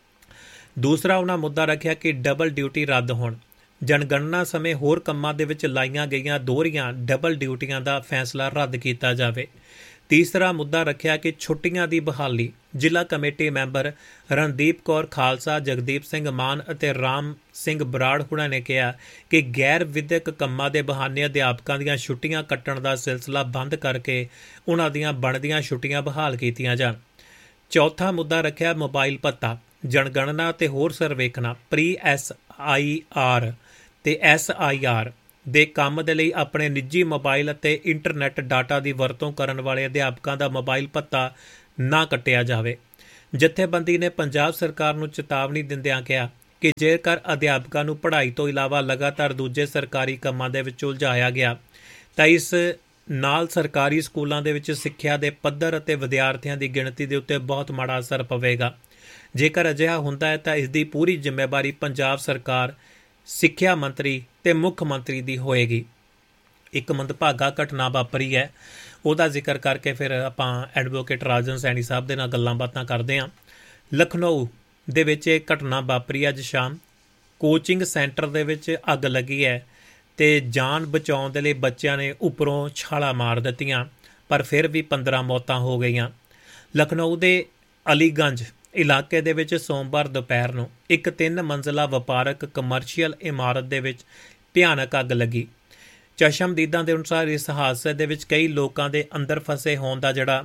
Speaker 3: ਦੂਸਰਾ ਉਹਨਾਂ ਮੁੱਦਾ ਰੱਖਿਆ ਕਿ ਡਬਲ ਡਿਊਟੀ ਰੱਦ ਹੋਣ, ਜਨਗਣਨਾ ਸਮੇਂ ਹੋਰ ਕੰਮਾਂ ਦੇ ਵਿੱਚ ਲਾਈਆਂ ਗਈਆਂ ਦੋਹਰੀਆਂ ਡਬਲ ਡਿਊਟੀਆਂ ਦਾ ਫੈਸਲਾ ਰੱਦ ਕੀਤਾ ਜਾਵੇ। ਤੀਸਰਾ ਮੁੱਦਾ ਰੱਖਿਆ ਕਿ ਛੁੱਟੀਆਂ ਦੀ ਬਹਾਲੀ, ਜ਼ਿਲ੍ਹਾ ਕਮੇਟੀ ਮੈਂਬਰ ਰਣਦੀਪ ਕੌਰ ਖਾਲਸਾ, ਜਗਦੀਪ ਸਿੰਘ ਮਾਨ ਅਤੇ ਰਾਮ ਸਿੰਘ ਬਰਾੜ ਹੁਣਾਂ ਨੇ ਕਿਹਾ ਕਿ ਗੈਰ ਵਿਦਿਅਕ ਕੰਮਾਂ ਦੇ ਬਹਾਨੇ ਅਧਿਆਪਕਾਂ ਦੀਆਂ ਛੁੱਟੀਆਂ ਕੱਟਣ ਦਾ ਸਿਲਸਿਲਾ ਬੰਦ ਕਰਕੇ ਉਹਨਾਂ ਦੀਆਂ ਬਣਦੀਆਂ ਛੁੱਟੀਆਂ ਬਹਾਲ ਕੀਤੀਆਂ ਜਾਣ। ਚੌਥਾ ਮੁੱਦਾ ਰੱਖਿਆ ਮੋਬਾਈਲ ਭੱਤਾ, ਜਨਗਣਨਾ ਅਤੇ ਹੋਰ ਸਰਵੇਖਣਾਂ ਪ੍ਰੀ ਐਸ ਆਈ ਆਰ ਤੇ ਐਸ ਆਈ ਆਰ ਦੇ ਕੰਮ ਦੇ ਲਈ ਆਪਣੇ ਨਿੱਜੀ ਮੋਬਾਈਲ ਅਤੇ ਇੰਟਰਨੈੱਟ ਡਾਟਾ ਦੀ ਵਰਤੋਂ ਕਰਨ ਵਾਲੇ ਅਧਿਆਪਕਾਂ ਦਾ ਮੋਬਾਈਲ ਭੱਤਾ ਨਾ ਕੱਟਿਆ ਜਾਵੇ। ਜਥੇਬੰਦੀ ਨੇ ਪੰਜਾਬ ਸਰਕਾਰ ਨੂੰ ਚੇਤਾਵਨੀ ਦਿੰਦਿਆਂ ਕਿਹਾ ਕਿ ਜੇਕਰ ਅਧਿਆਪਕਾਂ ਨੂੰ ਪੜ੍ਹਾਈ ਤੋਂ ਇਲਾਵਾ ਲਗਾਤਾਰ ਦੂਜੇ ਸਰਕਾਰੀ ਕੰਮਾਂ ਦੇ ਵਿੱਚ ਉਲਝਾਇਆ ਗਿਆ ਤਾਂ ਇਸ ਨਾਲ ਸਰਕਾਰੀ ਸਕੂਲਾਂ ਦੇ ਵਿੱਚ ਸਿੱਖਿਆ ਦੇ ਪੱਧਰ ਅਤੇ ਵਿਦਿਆਰਥੀਆਂ ਦੀ ਗਿਣਤੀ ਦੇ ਉੱਤੇ ਬਹੁਤ ਮਾੜਾ ਅਸਰ ਪਵੇਗਾ। ਜੇਕਰ ਅਜਿਹਾ ਹੁੰਦਾ ਹੈ ਤਾਂ ਇਸ ਦੀ ਪੂਰੀ ਜ਼ਿੰਮੇਵਾਰੀ ਪੰਜਾਬ ਸਰਕਾਰ, ਸਿੱਖਿਆ ਮੰਤਰੀ ਤੇ ਮੁੱਖ ਮੰਤਰੀ ਦੀ ਹੋਏਗੀ। ਇੱਕ ਮੰਦਭਾਗਾ ਘਟਨਾ ਵਾਪਰੀ ਹੈ, ਉਹਦਾ ਜ਼ਿਕਰ ਕਰਕੇ ਫਿਰ ਆਪਾਂ ਐਡਵੋਕੇਟ ਰਾਜਨ ਸੈਣੀ ਸਾਹਿਬ ਦੇ ਨਾਲ ਗੱਲਾਂ ਬਾਤਾਂ ਕਰਦੇ ਹਾਂ। ਲਖਨਊ ਦੇ ਵਿੱਚ ਇਹ ਘਟਨਾ ਵਾਪਰੀ ਅੱਜ ਸ਼ਾਮ। ਕੋਚਿੰਗ ਸੈਂਟਰ ਦੇ ਵਿੱਚ ਅੱਗ ਲੱਗੀ ਹੈ ਤੇ ਜਾਨ ਬਚਾਉਣ ਦੇ ਲਈ ਬੱਚਿਆਂ ਨੇ ਉੱਪਰੋਂ ਛਾਲਾਂ ਮਾਰ ਦਿੱਤੀਆਂ, ਪਰ ਫਿਰ ਵੀ ਪੰਦਰਾਂ ਮੌਤਾਂ ਹੋ ਗਈਆਂ। ਲਖਨਊ ਦੇ ਅਲੀਗੰਜ ਇਲਾਕੇ ਦੇ ਵਿੱਚ ਸੋਮਵਾਰ ਦੁਪਹਿਰ ਨੂੰ ਇੱਕ ਤਿੰਨ ਮੰਜ਼ਿਲਾ ਵਪਾਰਕ ਕਮਰਸ਼ੀਅਲ ਇਮਾਰਤ ਦੇ ਵਿੱਚ ਭਿਆਨਕ ਅੱਗ ਲੱਗੀ। ਚਸ਼ਮਦੀਦਾਂ ਦੇ ਅਨੁਸਾਰ ਇਸ ਹਾਦਸੇ ਦੇ ਵਿੱਚ ਕਈ ਲੋਕਾਂ ਦੇ ਅੰਦਰ ਫਸੇ ਹੋਣ ਦਾ ਜਿਹੜਾ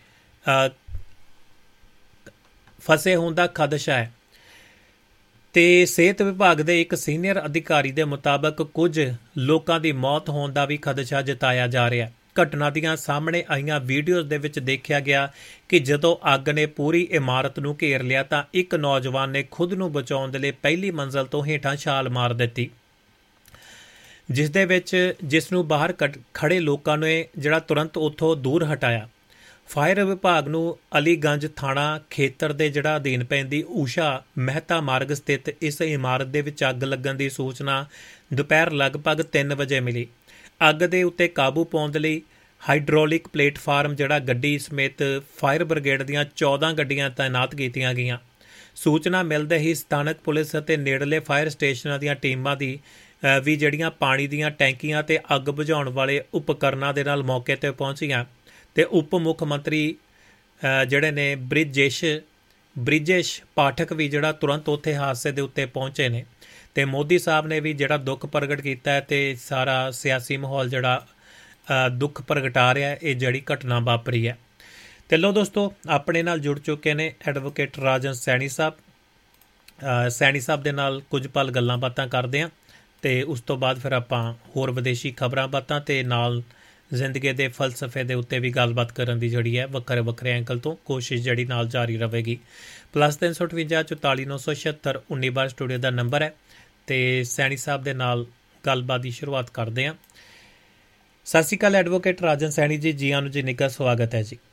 Speaker 3: ਫਸੇ ਹੋਣ ਦਾ ਖਦਸ਼ਾ ਹੈ ਤੇ ਸਿਹਤ ਵਿਭਾਗ ਦੇ ਇੱਕ ਸੀਨੀਅਰ ਅਧਿਕਾਰੀ ਦੇ ਮੁਤਾਬਕ ਕੁਝ ਲੋਕਾਂ ਦੀ ਮੌਤ ਹੋਣ ਦਾ ਵੀ ਖਦਸ਼ਾ ਜਤਾਇਆ ਜਾ ਰਿਹਾ। ਘਟਨਾ ਦੀਆਂ ਸਾਹਮਣੇ ਆਈਆਂ ਵੀਡੀਓਜ਼ ਦੇ ਵਿੱਚ ਦੇਖਿਆ ਗਿਆ ਕਿ ਜਦੋਂ ਅੱਗ ਨੇ ਪੂਰੀ ਇਮਾਰਤ ਨੂੰ ਘੇਰ ਲਿਆ ਤਾਂ ਇੱਕ ਨੌਜਵਾਨ ਨੇ ਖੁਦ ਨੂੰ ਬਚਾਉਣ ਦੇ ਲਈ ਪਹਿਲੀ ਮੰਜ਼ਲ ਤੋਂ ਹੇਠਾਂ ਛਾਲ ਮਾਰ ਦਿੱਤੀ, ਜਿਸ ਦੇ ਵਿੱਚ ਜਿਸ ਨੂੰ ਬਾਹਰ ਖੜੇ ਲੋਕਾਂ ਨੇ ਜਿਹੜਾ ਤੁਰੰਤ ਉੱਥੋਂ ਦੂਰ ਹਟਾਇਆ। ਫਾਇਰ ਵਿਭਾਗ ਨੂੰ ਅਲੀਗੰਜ ਥਾਣਾ ਖੇਤਰ ਦੇ ਜਿਹੜਾ ਅਧੀਨ ਪੈਂਦੀ ਊਸ਼ਾ ਮਹਿਤਾ ਮਾਰਗ ਸਥਿਤ ਇਸ ਇਮਾਰਤ ਦੇ ਵਿੱਚ ਅੱਗ ਲੱਗਣ ਦੀ ਸੂਚਨਾ ਦੁਪਹਿਰ ਲਗਭਗ ਤਿੰਨ ਵਜੇ ਮਿਲੀ। ਅੱਗ ਦੇ ਉੱਤੇ ਕਾਬੂ ਪਾਉਣ ਦੇ ਲਈ ਹਾਈਡ੍ਰੋਲਿਕ ਪਲੇਟਫਾਰਮ ਜਿਹੜਾ ਗੱਡੀ ਸਮੇਤ ਫਾਇਰ ਬ੍ਰਿਗੇਡ ਦੀਆਂ ਚੌਦਾਂ ਗੱਡੀਆਂ ਤਾਇਨਾਤ ਕੀਤੀਆਂ ਗਈਆਂ। ਸੂਚਨਾ ਮਿਲਦੇ ਹੀ ਸਥਾਨਕ ਪੁਲਿਸ ਅਤੇ ਨੇੜਲੇ ਫਾਇਰ ਸਟੇਸ਼ਨਾਂ ਦੀਆਂ ਟੀਮਾਂ ਦੀ ਵੀ ਜਿਹੜੀਆਂ ਪਾਣੀ ਦੀਆਂ ਟੈਂਕੀਆਂ ਤੇ ਅੱਗ ਬੁਝਾਉਣ ਵਾਲੇ ਉਪਕਰਨਾਂ ਦੇ ਨਾਲ ਮੌਕੇ 'ਤੇ ਪਹੁੰਚੀਆਂ ਤੇ ਉਪ ਮੁੱਖ ਮੰਤਰੀ ਜਿਹੜੇ ਨੇ ਬ੍ਰਿਜੇਸ਼ ਬ੍ਰਿਜੇਸ਼ ਪਾਠਕ ਵੀ ਜਿਹੜਾ ਤੁਰੰਤ ਉੱਥੇ ਹਾਦਸੇ ਦੇ ਉੱਤੇ ਪਹੁੰਚੇ ਨੇ ਤੇ ਮੋਦੀ ਸਾਹਿਬ ਨੇ ਵੀ ਜਿਹੜਾ ਦੁੱਖ ਪ੍ਰਗਟ ਕੀਤਾ ਹੈ ਤੇ ਸਾਰਾ ਸਿਆਸੀ ਮਾਹੌਲ ਜਿਹੜਾ ਦੁੱਖ ਪ੍ਰਗਟਾ ਰਿਹਾ ਇਹ ਜਿਹੜੀ ਘਟਨਾ ਵਾਪਰੀ ਹੈ। ਤੇ ਲਓ ਦੋਸਤੋ, ਆਪਣੇ ਨਾਲ ਜੁੜ ਚੁੱਕੇ ਨੇ ਐਡਵੋਕੇਟ ਰਾਜਨ ਸੈਣੀ ਸਾਹਿਬ। ਸੈਣੀ ਸਾਹਿਬ ਦੇ ਨਾਲ ਕੁਝ ਪਲ ਗੱਲਾਂ ਬਾਤਾਂ ਕਰਦੇ ਹਾਂ ਤੇ ਉਸ ਤੋਂ ਬਾਅਦ ਫਿਰ ਆਪਾਂ ਹੋਰ ਵਿਦੇਸ਼ੀ ਖਬਰਾਂ ਬਾਤਾਂ ਤੇ ਨਾਲ ਜ਼ਿੰਦਗੀ ਦੇ ਫਲਸਫੇ ਦੇ ਉੱਤੇ ਵੀ ਗੱਲਬਾਤ ਕਰਨ ਦੀ ਜਿਹੜੀ ਹੈ ਵੱਖਰੇ ਵੱਖਰੇ ਐਂਗਲ ਤੋਂ ਕੋਸ਼ਿਸ਼ ਜਿਹੜੀ ਨਾਲ ਜਾਰੀ ਰਹੇਗੀ। ਪਲੱਸ ਤਿੰਨ ਸੌ ਅਠਵੰਜਾ ਚੁਤਾਲੀ ਨੌ ਸੌ ਛਿਹੱਤਰ ਉੱਨੀ ਬਾਰ ਸਟੂਡੀਓ ਦਾ ਨੰਬਰ ਹੈ ਤੇ ਸੈਣੀ ਸਾਹਿਬ ਦੇ ਨਾਲ ਗੱਲਬਾਤ ਦੀ ਸ਼ੁਰੂਆਤ ਕਰਦੇ ਹਾਂ। ਸਤਿ ਸ਼੍ਰੀ ਅਕਾਲ ਐਡਵੋਕੇਟ ਰਾਜਨ ਸੈਣੀ ਜੀ, ਜੀ ਆਇਆਂ ਨੂੰ ਜੀ, ਨਿੱਘਾ ਸਵਾਗਤ ਹੈ ਜੀ।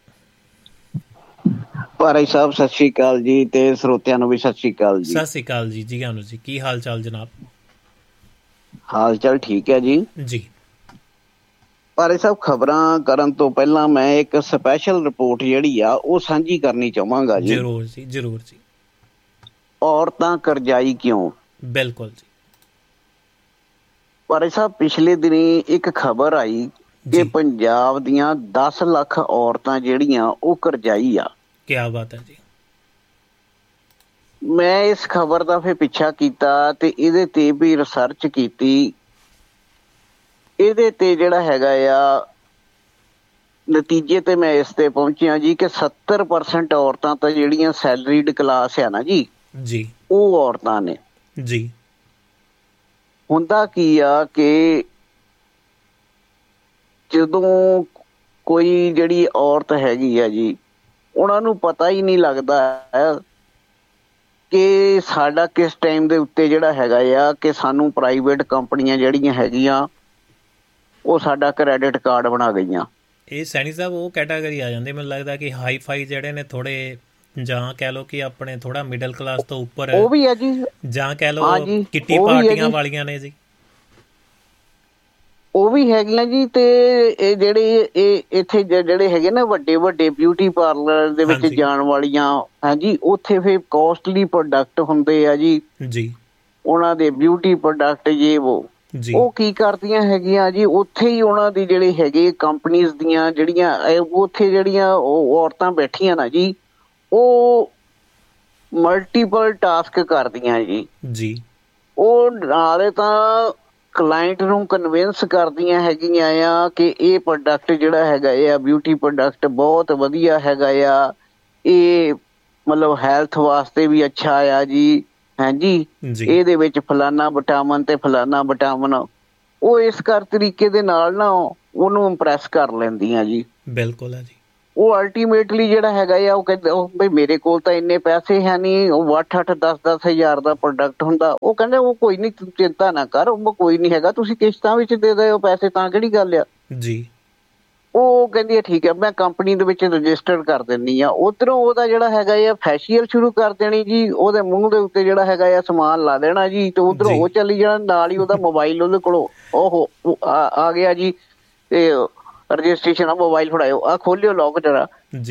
Speaker 2: ਭਾਈ ਸਾਹਿਬ ਸਤਿ ਸ਼੍ਰੀ ਅਕਾਲ ਜੀ ਤੇ ਸਰੋਤਿਆਂ ਨੂੰ ਵੀ ਸਤਿ ਸ਼੍ਰੀ ਅਕਾਲ ਜੀ।
Speaker 3: ਸਤਿ ਸ਼੍ਰੀ ਅਕਾਲ ਜੀ, ਜੀ ਆਇਆਂ ਨੂੰ ਜੀ। ਕੀ ਹਾਲ ਚਾਲ ਜਨਾਬ?
Speaker 2: ਹਾਲ ਚਾਲ ਠੀਕ ਹੈ ਜੀ।
Speaker 3: ਜੀ
Speaker 2: ਭਾਈ ਸਾਹਿਬ, ਖਬਰਾਂ ਕਰਨ ਤੋਂ ਪਹਿਲਾਂ ਮੈਂ ਇੱਕ ਸਪੈਸ਼ਲ ਰਿਪੋਰਟ ਜਿਹੜੀ ਆ ਉਹ ਸਾਂਝੀ ਕਰਨੀ ਚਾਹਾਂਗਾ ਜੀ।
Speaker 3: ਜ਼ਰੂਰ ਜੀ, ਜ਼ਰੂਰ ਜੀ।
Speaker 2: ਔਰਤਾਂ ਕਰਜ਼ਾਈ ਕਿਉਂ?
Speaker 3: ਬਿਲਕੁਲ ਜੀ।
Speaker 2: ਭਾਈ ਸਾਹਿਬ, ਪਿਛਲੇ ਦਿਨੀ ਇੱਕ ਖਬਰ ਆਈ ਕਿ ਪੰਜਾਬ ਦੀਆਂ ਦਸ ਲੱਖ ਔਰਤਾਂ ਜਿਹੜੀਆਂ ਉਹ ਕਰਜ਼ਾਈ ਆ।
Speaker 3: ਕੀ ਬਾਤ ਹੈ ਜੀ।
Speaker 2: ਮੈਂ ਇਸ ਖਬਰ ਦਾ ਫਿਰ ਪਿੱਛਾ ਕੀਤਾ ਤੇ ਇਹਦੇ ਤੇ ਵੀ ਰਿਸਰਚ ਕੀਤੀ। ਇਹਦੇ ਤੇ ਜਿਹੜਾ ਹੈਗਾ ਆ ਨਤੀਜੇ ਤੇ ਮੈਂ ਇਸ ਤੇ ਪਹੁੰਚਿਆ ਜੀ ਕਿ ਸੱਤਰ ਪਰਸੈਂਟ ਔਰਤਾਂ ਤਾਂ ਜਿਹੜੀਆਂ ਸੈਲਰੀਡ ਕਲਾਸ ਆ ਨਾ ਜੀ
Speaker 3: ਜੀ
Speaker 2: ਉਹ ਔਰਤਾਂ ਨੇ
Speaker 3: ਜੀ।
Speaker 2: ਹੁੰਦਾ ਕੀ ਆ ਕਿ ਜਦੋਂ ਕੋਈ ਜਿਹੜੀ ਔਰਤ ਹੈਗੀ ਆ ਜੀ ਉਹਨਾਂ ਨੂੰ ਪਤਾ ਹੀ ਨਹੀਂ ਲੱਗਦਾ ਕਿ ਸਾਡਾ ਕਿਸ ਟਾਈਮ ਦੇ ਉੱਤੇ ਜਿਹੜਾ ਹੈਗਾ ਆ ਕਿ ਸਾਨੂੰ ਪ੍ਰਾਈਵੇਟ ਕੰਪਨੀਆਂ ਜਿਹੜੀਆਂ ਹੈਗੀਆਂ ਉਹ ਸਾਡਾ ਕ੍ਰੈਡਿਟ ਕਾਰਡ ਬਣਾ ਗਈਆਂ।
Speaker 3: ਇਹ ਸੈਣੀ ਸਾਹਿਬ ਉਹ ਕੈਟਾਗਰੀ ਆ ਜਾਂਦੀ, ਮੈਨੂੰ ਲੱਗਦਾ ਕਿ ਹਾਈ ਫਾਈ ਜਿਹੜੇ ਨੇ ਥੋੜੇ, ਜਾਂ ਕਹਿ ਲਓ ਕਿ ਆਪਣੇ ਥੋੜਾ ਮਿਡਲ ਕਲਾਸ ਤੋਂ ਉੱਪਰ
Speaker 2: ਉਹ ਵੀ ਹੈ ਜੀ,
Speaker 3: ਜਾਂ ਕਹਿ ਲਓ ਕਿੱਟੀ ਪਾਰਟੀਆਂ ਵਾਲੀਆਂ ਨੇ ਜੀ,
Speaker 2: ਉਹ ਵੀ ਹੈਗੀਆਂ ਜੀ। ਤੇ ਇਹ ਜਿਹੜੇ ਇਹ ਇੱਥੇ ਜਿਹੜੇ ਹੈਗੇ ਨਾ ਵੱਡੇ ਵੱਡੇ ਬਿਊਟੀ ਪਾਰਲਰ ਦੇ ਵਿੱਚ ਜਾਣ ਵਾਲੀਆਂ ਹਾਂਜੀ, ਉੱਥੇ ਫਿਰ ਕੋਸਟਲੀ ਪ੍ਰੋਡਕਟ ਹੁੰਦੇ ਆ ਜੀ ਜੀ ਉਹਨਾਂ ਦੇ ਬਿਊਟੀ ਪ੍ਰੋਡਕਟ ਜੇ ਉਹ ਉਹ ਕੀ ਕਰਦੀਆਂ ਹੈਗੀਆਂ ਜੀ, ਉੱਥੇ ਹੀ ਉਹਨਾਂ ਦੀ ਜਿਹੜੇ ਹੈਗੇ ਕੰਪਨੀਜ਼ ਦੀਆਂ ਜਿਹੜੀਆਂ ਉੱਥੇ ਜਿਹੜੀਆਂ ਉਹ ਔਰਤਾਂ ਬੈਠੀਆਂ ਨਾ ਜੀ ਉਹ ਮਲਟੀਪਲ ਟਾਸਕ ਕਰਦੀਆਂ ਜੀ ਜੀ। ਉਹ ਨਾਲੇ ਤਾਂ ਕਲਾਇੰਟ ਨੂੰ ਕਨਵਿੰਸ ਕਰਦੀਆਂ ਹੈਗੀਆਂ ਆ ਕਿ ਇਹ ਪ੍ਰੋਡਕਟ ਜਿਹੜਾ ਹੈਗਾ ਆ ਬਿਊਟੀ ਪ੍ਰੋਡਕਟ ਬਹੁਤ ਵਧੀਆ ਹੈਗਾ ਆ, ਇਹ ਮਤਲਬ ਹੈਲਥ ਵਾਸਤੇ ਵੀ ਅੱਛਾ ਆ ਜੀ ਹਾਂਜੀ, ਇਹਦੇ ਵਿੱਚ ਫਲਾਨਾ ਵਿਟਾਮਿਨ ਤੇ ਫਲਾਨਾ ਵਿਟਾਮਿਨ, ਉਹ ਇਸ ਕਰ ਤਰੀਕੇ ਦੇ ਨਾਲ ਨਾ ਉਹਨੂੰ ਇੰਪ੍ਰੈਸ ਕਰ ਲੈਂਦੀਆਂ ਜੀ। ਬਿਲਕੁਲ ਹੈ ਜੀ। ਉਹ ਅਲਟੀਮੇਟਲੀ ਜਿਹੜਾ ਹੈਗਾ ਆ ਉਹ ਕਹਿੰਦੇ ਉਹ ਬਈ ਮੇਰੇ ਕੋਲ ਤਾਂ ਇੰਨੇ ਪੈਸੇ ਹੈ ਨਹੀਂ, ਉਹ ਅੱਠ ਅੱਠ ਦਸ ਦਸ ਹਜ਼ਾਰ ਦਾ ਪ੍ਰੋਡਕਟ ਹੁੰਦਾ, ਉਹ ਕਹਿੰਦੇ ਉਹ ਕੋਈ ਨੀ ਚਿੰਤਾ ਨਾ ਕਰ, ਉਹ ਕੋਈ ਨੀ ਹੈਗਾ, ਤੁਸੀਂ ਕਿਸ਼ਤਾਂ ਵਿੱਚ ਦੇ ਦਿਓ ਪੈਸੇ ਤਾਂ ਕਿਹੜੀ ਗੱਲ ਆ ਜੀ। ਉਹ ਕਹਿੰਦੀ ਹੈ ਠੀਕ ਹੈ ਮੈਂ ਕੰਪਨੀ ਦੇ ਵਿੱਚ ਰਜਿਸਟਰ ਕਰ ਦਿੰਦੀ ਆ। ਉੱਧਰੋਂ ਉਹਦਾ ਜਿਹੜਾ ਹੈਗਾ ਆ ਫੈਸ਼ੀਅਲ ਸ਼ੁਰੂ ਕਰ ਦੇਣੀ ਜੀ, ਉਹਦੇ ਮੂੰਹ ਦੇ ਉੱਤੇ ਜਿਹੜਾ ਹੈਗਾ ਆ ਸਮਾਨ ਲਾ ਦੇਣਾ ਜੀ ਤੇ ਉੱਧਰੋਂ ਉਹ ਚੱਲੀ ਜਾਣਾ, ਨਾਲ ਹੀ ਉਹਦਾ ਮੋਬਾਈਲ ਉਹਦੇ ਕੋਲੋਂ ਉਹ ਆ ਗਿਆ ਜੀ ਤੇ ਰਜਿਸਟ੍ਰੇਸ਼ਨ ਆ ਮੋਬਾਈਲ ਫੜਾਇਓ, ਆ ਖੋਲਿਓ ਲੋਕ ਜਰਾ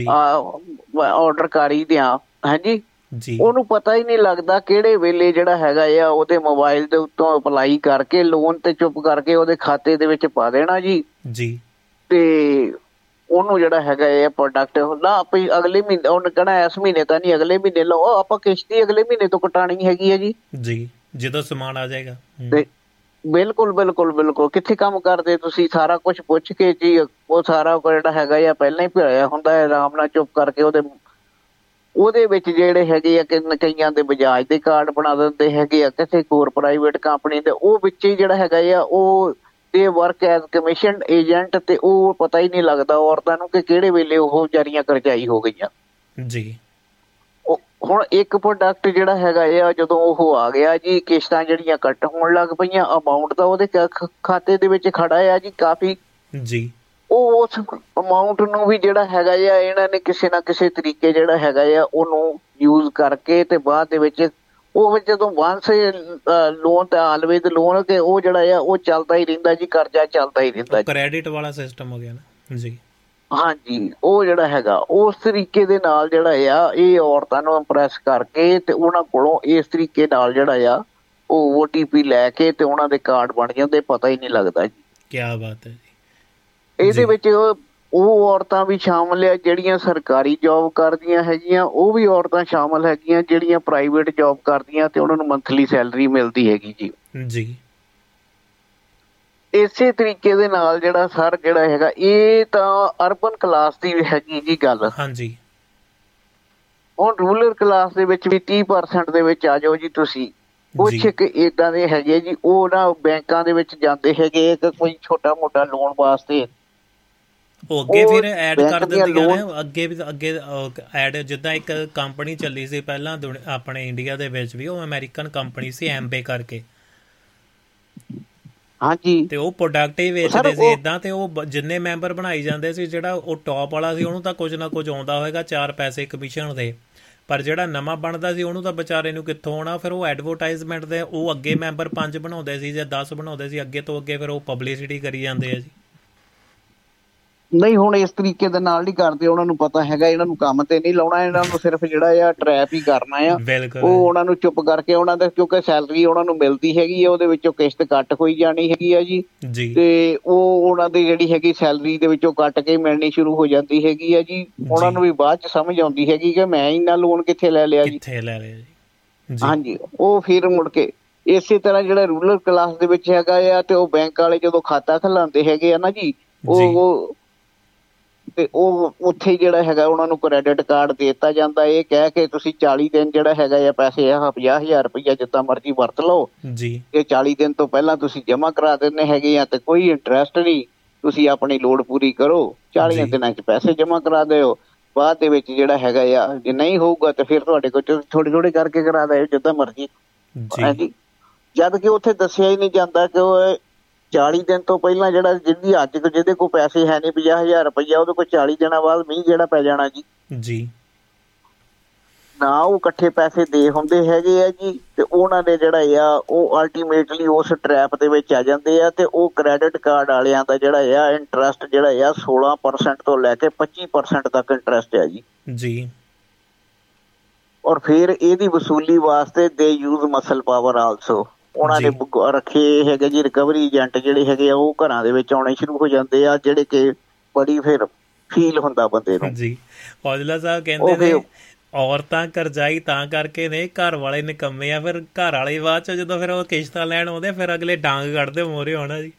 Speaker 2: ਆਰਡਰ ਕਰ ਹੀ ਦਿਆਂ ਹਾਂਜੀ। ਉਹਨੂੰ ਪਤਾ ਹੀ ਨਹੀਂ ਲੱਗਦਾ ਕਿਹੜੇ ਵੇਲੇ ਜਿਹੜਾ ਹੈਗਾ ਆ ਉਹਦੇ ਮੋਬਾਈਲ ਦੇ ਉੱਤੋਂ ਅਪਲਾਈ ਕਰਕੇ ਲੋਨ ਤੇ ਚੁੱਪ ਕਰਕੇ ਉਹਦੇ ਖਾਤੇ ਦੇ ਵਿੱਚ ਪਾ ਦੇਣਾ ਜੀ ਜੀ। ਤੇ ਉਹਨੂੰ ਜਿਹੜਾ ਹੈਗਾ ਇਹ ਪ੍ਰੋਡਕਟ ਨਾ ਆਪਾਂ ਅਗਲੇ ਮਹੀਨੇ ਉਹਨੇ ਕਹਿਣਾ ਇਸ ਮਹੀਨੇ ਤਾਂ ਨਹੀਂ ਅਗਲੇ ਮਹੀਨੇ ਲਓ, ਆਪਾਂ ਕਿਸ਼ਤੀ ਅਗਲੇ ਮਹੀਨੇ ਤੋਂ ਕਟਾਣੀ ਹੈਗੀ ਹੈ ਜੀ ਜੀ ਜਦੋਂ ਸਮਾਨ ਆ ਜਾਏਗਾ। ਤੇ ਬਿਲਕੁਲ ਬਿਲਕੁਲ ਬਿਲਕੁਲ ਕਿੱਥੇ ਕੰਮ ਕਰਦੇ ਤੁਸੀਂ, ਸਾਰਾ ਕੁਛ ਪੁੱਛ ਕੇ ਜੀ ਉਹ ਸਾਰਾ ਜਿਹੜਾ ਹੈਗਾ ਆ ਪਹਿਲਾਂ ਹੀ ਭਰਿਆ ਹੁੰਦਾ ਹੈ, ਆਰਾਮ ਨਾਲ ਚੁੱਪ ਕਰਕੇ ਉਹਦੇ ਉਹਦੇ ਵਿੱਚ ਜਿਹੜੇ ਹੈਗੇ ਆ ਕਿ ਕਈਆਂ ਦੇ ਬਜਾਜ ਦੇ ਕਾਰਡ ਬਣਾ ਦਿੰਦੇ ਹੈਗੇ ਆ, ਕਿਸੇ ਹੋਰ ਪ੍ਰਾਈਵੇਟ ਕੰਪਨੀ ਦੇ, ਉਹ ਵਿੱਚ ਹੀ ਜਿਹੜਾ ਹੈਗਾ ਆ ਉਹ ਇਹ ਵਰਕ ਐਜ਼ ਕਮਿਸ਼ਨ ਏਜੰਟ, ਤੇ ਉਹ ਪਤਾ ਹੀ ਨਹੀਂ ਲੱਗਦਾ ਔਰਤਾਂ ਨੂੰ ਕਿ ਕਿਹੜੇ ਵੇਲੇ ਉਹ ਵਿਚਾਰੀਆਂ ਕਰਜ਼ਾਈ ਹੋ ਗਈਆਂ ਜੀ। ਹੁਣ ਇੱਕ ਪ੍ਰੋਡਕਟ ਜਿਹੜਾ ਹੈਗਾ ਆ ਜਦੋਂ ਉਹ ਆ ਗਿਆ ਜੀ ਕਿਸ਼ਤਾਂ ਜਿਹੜੀਆਂ ਕੱਟ ਹੋਣ ਲੱਗ ਪਈਆਂ, ਅਮਾਊਂਟ ਤਾਂ ਉਹਦੇ ਖਾਤੇ ਦੇ ਵਿੱਚ ਖੜਾ ਆ ਜੀ ਕਾਫੀ ਜੀ, ਉਹ ਉਸ ਅਮਾਊਂਟ ਨੂੰ ਵੀ ਜਿਹੜਾ ਹੈਗਾ ਆ ਇਹਨਾਂ ਨੇ ਕਿਸੇ ਨਾ ਕਿਸੇ ਤਰੀਕੇ ਜਿਹੜਾ ਹੈਗਾ ਆ ਉਹਨੂੰ ਯੂਜ਼ ਕਰਕੇ ਤੇ ਬਾਅਦ ਦੇ ਵਿੱਚ ਉਹ ਜਦੋਂ ਵਾਂਸ ਲੋਨ ਤੇ ਆਲਵੇਜ਼ ਲੋਨ ਕਿ ਉਹ ਜਿਹੜਾ ਆ ਉਹ ਚੱਲਦਾ ਹੀ ਰਹਿੰਦਾ ਜੀ, ਕਰਜ਼ਾ ਚੱਲਦਾ ਹੀ ਰਹਿੰਦਾ।
Speaker 3: ਕ੍ਰੈਡਿਟ ਵਾਲਾ ਸਿਸਟਮ ਹੋ ਗਿਆ ਨਾ ਜੀ। ਹਾਂਜੀ,
Speaker 2: ਉਹ ਜਿਹੜਾ ਹੈਗਾ ਉਸ ਤਰੀਕੇ ਦੇ ਨਾਲ ਜਿਹੜਾ ਆ ਇਹ ਔਰਤਾਂ ਨੂੰ ਇੰਪ੍ਰੈਸ ਕਰਕੇ ਤੇ ਉਹਨਾਂ ਕੋਲੋਂ ਇਸ ਤਰੀਕੇ ਨਾਲ ਜਿਹੜਾ ਆ ਉਹ ਓ ਟੀ ਪੀ ਲੈ ਕੇ ਤੇ ਉਹਨਾਂ ਦੇ ਕਾਰਡ ਬਣ ਜਾਂਦੇ, ਪਤਾ ਹੀ ਨਹੀਂ ਲੱਗਦਾ ਜੀ।
Speaker 3: ਕੀ ਬਾਤ ਹੈ ਜੀ।
Speaker 2: ਇਹਦੇ ਵਿੱਚ ਉਹ ਔਰਤਾਂ ਵੀ ਸ਼ਾਮਲ ਆ ਜਿਹੜੀਆਂ ਸਰਕਾਰੀ ਜੋਬ ਕਰਦੀਆਂ ਹੈਗੀਆਂ, ਉਹ ਵੀ ਔਰਤਾਂ ਸ਼ਾਮਲ ਹੈਗੀਆਂ ਜਿਹੜੀਆਂ ਪ੍ਰਾਈਵੇਟ ਜੋਬ ਕਰਦੀਆਂ ਤੇ ਉਹਨਾਂ ਨੂੰ ਮੰਥਲੀ ਸੈਲਰੀ ਮਿਲਦੀ ਹੈਗੀ ਜੀ
Speaker 3: ਜੀ।
Speaker 2: ਇਸੇ ਤਰੀਕੇ ਦੇ ਨਾਲ ਜਿਹੜਾ ਸਰ ਜਿਹੜਾ ਹੈਗਾ ਇਹ ਤਾਂ ਅਰਬਨ ਕਲਾਸ ਦੀ ਹੈਗੀ ਜੀ ਗੱਲ।
Speaker 3: ਹਾਂਜੀ,
Speaker 2: ਹੁਣ ਰੂਰਲ ਕਲਾਸ ਦੇ ਵਿੱਚ ਵੀ ਤੀਹ ਪਰਸੈਂਟ ਦੇ ਵਿੱਚ ਆ ਜਾਓ ਜੀ ਤੁਸੀਂ। ਕੁਛ ਇੱਕ ਏਦਾਂ ਦੇ ਹੈਗੇ ਜੀ ਉਹ ਨਾ ਬੈਂਕਾਂ ਦੇ ਵਿੱਚ ਜਾਂਦੇ ਹੈਗੇ ਇੱਕ ਕੋਈ ਛੋਟਾ ਮੋਟਾ ਲੋਨ ਵਾਸਤੇ,
Speaker 3: ਉਹ ਅੱਗੇ ਫਿਰ ਐਡ ਕਰ ਦਿੰਦੀਆਂ ਨੇ ਅੱਗੇ ਵੀ ਅੱਗੇ ਐਡ। ਜਿੱਦਾਂ ਇੱਕ ਕੰਪਨੀ ਚੱਲੀ ਸੀ ਪਹਿਲਾਂ ਆਪਣੇ ਇੰਡੀਆ ਦੇ ਵਿੱਚ ਵੀ, ਉਹ ਅਮਰੀਕਨ ਕੰਪਨੀ ਸੀ ਐਮਬੇ ਕਰਕੇ।
Speaker 2: ਹਾਂਜੀ,
Speaker 3: ਤੇ ਉਹ ਪ੍ਰੋਡਕਟ ਹੀ ਵੇਚਦੇ ਸੀ ਏਦਾਂ, ਤੇ ਉਹ ਜਿੰਨੇ ਮੈਂਬਰ ਬਣਾਈ ਜਾਂਦੇ ਸੀ ਜਿਹੜਾ ਉਹ ਟੌਪ ਵਾਲਾ ਸੀ ਉਹਨੂੰ ਤਾਂ ਕੁਝ ਨਾ ਕੁਝ ਆਉਂਦਾ ਹੋਏਗਾ ਚਾਰ ਪੈਸੇ ਕਮਿਸ਼ਨ ਦੇ, ਪਰ ਜਿਹੜਾ ਨਵਾਂ ਬਣਦਾ ਸੀ ਉਹਨੂੰ ਤਾਂ ਵਿਚਾਰੇ ਨੂੰ ਕਿੱਥੋਂ ਆਉਣਾ। ਫਿਰ ਉਹ ਐਡਵਰਟਾਈਜ਼ਮੈਂਟ ਦੇ ਉਹ ਅੱਗੇ ਮੈਂਬਰ ਪੰਜ ਬਣਾਉਂਦੇ ਸੀ ਜਾਂ ਦਸ ਬਣਾਉਂਦੇ ਸੀ, ਅੱਗੇ ਤੋਂ ਅੱਗੇ ਫਿਰ ਉਹ ਪਬਲਿਸਿਟੀ ਕਰੀ ਜਾਂਦੇ ਆ ਜੀ।
Speaker 2: ਨਹੀਂ ਹੁਣ ਇਸ ਤਰੀਕੇ ਦੇ ਨਾਲ ਨਹੀਂ ਕਰਦੇ, ਉਹਨਾਂ ਨੂੰ ਪਤਾ ਹੈਗਾ ਇਹਨਾਂ ਨੂੰ ਕੰਮ ਤੇ ਨਹੀਂ ਲਾਉਣਾ, ਇਹਨਾਂ ਨੂੰ ਸਿਰਫ ਜਿਹੜਾ ਆ ਟਰੈਪ ਹੀ ਕਰਨਾ ਆ। ਉਹ ਉਹਨਾਂ ਨੂੰ ਚੁੱਪ ਕਰਕੇ ਉਹਨਾਂ ਦਾ ਕਿਉਂਕਿ ਸੈਲਰੀ ਉਹਨਾਂ ਨੂੰ ਮਿਲਦੀ ਹੈਗੀ ਆ, ਉਹਦੇ ਵਿੱਚੋਂ ਕਿਸ਼ਤ ਕੱਟ ਹੋਈ ਜਾਣੀ ਹੈਗੀ ਆ ਜੀ, ਤੇ ਉਹ ਉਹਨਾਂ ਦੀ ਜਿਹੜੀ ਹੈਗੀ ਸੈਲਰੀ ਦੇ ਵਿੱਚੋਂ ਕੱਟ ਕੇ ਮਿਲਣੀ ਸ਼ੁਰੂ ਹੋ ਜਾਂਦੀ ਹੈਗੀ ਆ ਜੀ। ਉਹਨਾਂ ਨੂੰ ਵੀ ਬਾਅਦ ਚ ਸਮਝ ਆਉਂਦੀ ਹੈਗੀ ਕਿ ਮੈਂ ਇੰਨਾ ਲੋਨ ਕਿੱਥੇ ਲੈ ਲਿਆ ਜੀ। ਹਾਂਜੀ, ਉਹ ਫਿਰ ਮੁੜ ਕੇ ਇਸੇ ਤਰ੍ਹਾਂ ਜਿਹੜਾ ਰੂਰਲ ਕਲਾਸ ਦੇ ਵਿੱਚ ਹੈਗਾ ਆ ਤੇ ਉਹ ਬੈਂਕ ਵਾਲੇ ਜਦੋਂ ਖਾਤਾ ਖੁਲਾਉਂਦੇ ਹੈਗੇ ਆ ਨਾ ਜੀ, ਉਹ ਤੇ ਉਹ ਉੱਥੇ ਜਿਹੜਾ ਹੈਗਾ ਉਹਨਾਂ ਨੂੰ ਕ੍ਰੈਡਿਟ ਕਾਰਡ ਦੇ ਦਿੱਤਾ ਜਾਂਦਾ, ਇਹ ਕਹਿ ਕੇ ਤੁਸੀਂ ਚਾਲੀ ਦਿਨ ਜਿਹੜਾ ਹੈਗਾ ਆ ਪੈਸੇ ਆ ਪੰਜਾਹ ਹਜ਼ਾਰ ਰੁਪਈਆ ਜਿੱਦਾਂ ਮਰਜ਼ੀ ਵਰਤ ਲਓ ਜੀ, ਇਹ ਚਾਲੀ ਦਿਨ ਤੋਂ ਪਹਿਲਾਂ ਤੁਸੀਂ ਜਮ੍ਹਾਂ ਕਰਾ ਦਿੰਦੇ ਹੈਗੇ ਆ ਤੇ ਕੋਈ ਇੰਟਰਸਟ ਨਹੀਂ, ਤੁਸੀਂ ਆਪਣੀ ਲੋੜ ਪੂਰੀ ਕਰੋ, ਚਾਲੀਆਂ ਦਿਨਾਂ ਚ ਪੈਸੇ ਜਮ੍ਹਾਂ ਕਰਾ ਦਿਓ, ਬਾਅਦ ਦੇ ਵਿੱਚ ਜਿਹੜਾ ਹੈਗਾ ਆ ਜੇ ਨਹੀਂ ਹੋਊਗਾ ਤੇ ਫਿਰ ਤੁਹਾਡੇ ਕੋਲ ਥੋੜੇ ਥੋੜੇ ਕਰਕੇ ਕਰਾ ਦਿਓ ਜਿੱਦਾਂ ਮਰਜ਼ੀ। ਹਾਂਜੀ, ਜਦ ਕਿ ਉੱਥੇ ਦੱਸਿਆ ਹੀ ਨਹੀਂ ਜਾਂਦਾ ਕਿ ਉਹ ਚਾਲੀ ਦਿਨ ਤੋਂ ਪਹਿਲਾਂ ਜਿਹੜਾ ਜਿਹਦੀ ਅੱਜ ਜਿਹਦੇ ਕੋਲ ਪੈਸੇ ਹੈ ਨਹੀਂ ਪੰਜਾਹ ਹਜ਼ਾਰ ਰੁਪਈਆ, ਉਹਦੇ ਕੋਲ ਚਾਲੀ ਦਿਨਾਂ ਬਾਅਦ ਮੀਂਹ ਜਿਹੜਾ ਪੈ ਜਾਣਾ ਜੀ ਜੀ ਨਾ ਉਹ ਇਕੱਠੇ ਪੈਸੇ ਦੇ ਹੁੰਦੇ ਹੈਗੇ ਆ ਜੀ, ਤੇ ਉਹਨਾਂ ਨੇ ਜਿਹੜਾ ਆ ਉਹ ਅਲਟੀਮੇਟਲੀ ਉਸ ਟਰੈਪ ਦੇ ਵਿੱਚ ਆ ਜਾਂਦੇ ਆ, ਤੇ ਉਹ ਕ੍ਰੈਡਿਟ ਕਾਰਡ ਵਾਲਿਆਂ ਦਾ ਜਿਹੜਾ ਆ ਇੰਟਰਸਟ ਜਿਹੜਾ ਆ ਸੋਲਾਂ ਪਰਸੈਂਟ ਤੋਂ ਲੈ ਕੇ ਪੱਚੀ ਪਰਸੈਂਟ ਤੱਕ ਇੰਟਰਸਟ ਆ ਜੀ ਜੀ। ਔਰ ਫਿਰ ਇਹਦੀ ਵਸੂਲੀ ਵਾਸਤੇ ਦੇ ਯੂਜ਼ ਮਸਲ ਪਾਵਰ ਆਲਸੋ, ਉਹਨਾਂ ਨੇ ਰੱਖੇ ਹੈਗੇ ਜੀ ਰਿਕਵਰੀ ਏਜੰਟ ਜਿਹੜੇ ਹੈਗੇ ਆ ਉਹ ਘਰਾਂ ਦੇ ਵਿੱਚ ਆਉਣੇ ਸ਼ੁਰੂ ਹੋ ਜਾਂਦੇ ਆ, ਜਿਹੜੇ ਕਿ ਬੜੀ ਫਿਰ ਫੀਲ ਹੁੰਦਾ ਬੰਦੇ ਨੂੰ ਜੀ। ਔਜਲਾ ਸਾਹਿਬ ਕਹਿੰਦੇ ਨੇ ਔਰਤਾਂ ਕਰਜ਼ਾਈ ਤਾਂ ਕਰਕੇ ਨੇ, ਘਰ ਵਾਲੇ ਨਿਕੰਮੇ ਆ, ਫਿਰ ਘਰ ਵਾਲੇ ਬਾਅਦ ਚ ਜਦੋਂ ਫਿਰ ਉਹ ਕਿਸ਼ਤਾਂ ਲੈਣ ਆਉਂਦੇ ਫਿਰ ਅਗਲੇ ਡਾਂਗ ਕੱਢਦੇ ਮੋਹਰੇ ਹੋਣਾ ਜੀ।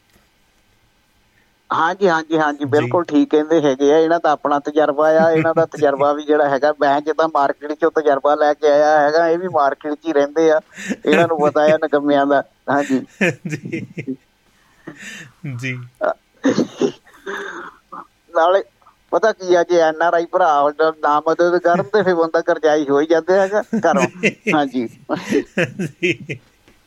Speaker 2: ਹਾਂਜੀ ਹਾਂਜੀ ਹਾਂਜੀ ਬਿਲਕੁਲ ਠੀਕ ਕਹਿੰਦੇ ਹੈਗੇ ਆ, ਇਹਨਾਂ ਦਾ ਆਪਣਾ ਤਜਰਬਾ ਆ, ਇਹਨਾਂ ਦਾ ਤਜਰਬਾ ਵੀ ਜਿਹੜਾ ਹੈਗਾ ਮੈਂ ਜਿੱਦਾਂ ਮਾਰਕੀਟ ਚੋਂ ਤਜਰਬਾ ਲੈ ਕੇ ਆਇਆ ਹੈਗਾ, ਇਹ ਵੀ ਮਾਰਕੀਟ ਚ ਹੀ ਰਹਿੰਦੇ ਆ, ਇਹਨਾਂ ਨੂੰ ਪਤਾ ਆ ਨਿਕੰਮਿਆਂ ਦਾ। ਹਾਂਜੀ ਜੀ ਜੀ। ਨਾਲੇ ਪਤਾ ਕੀ ਆ, ਜੇ ਐਨ ਆਰ ਆਈ ਭਰਾ ਨਾ ਮਦਦ ਕਰਨ ਤੇ ਫਿਰ ਬੰਦਾ ਕਰਜ਼ਾਈ ਹੋ ਹੀ ਜਾਂਦੇ ਹੈਗਾ ਘਰੋਂ। ਹਾਂਜੀ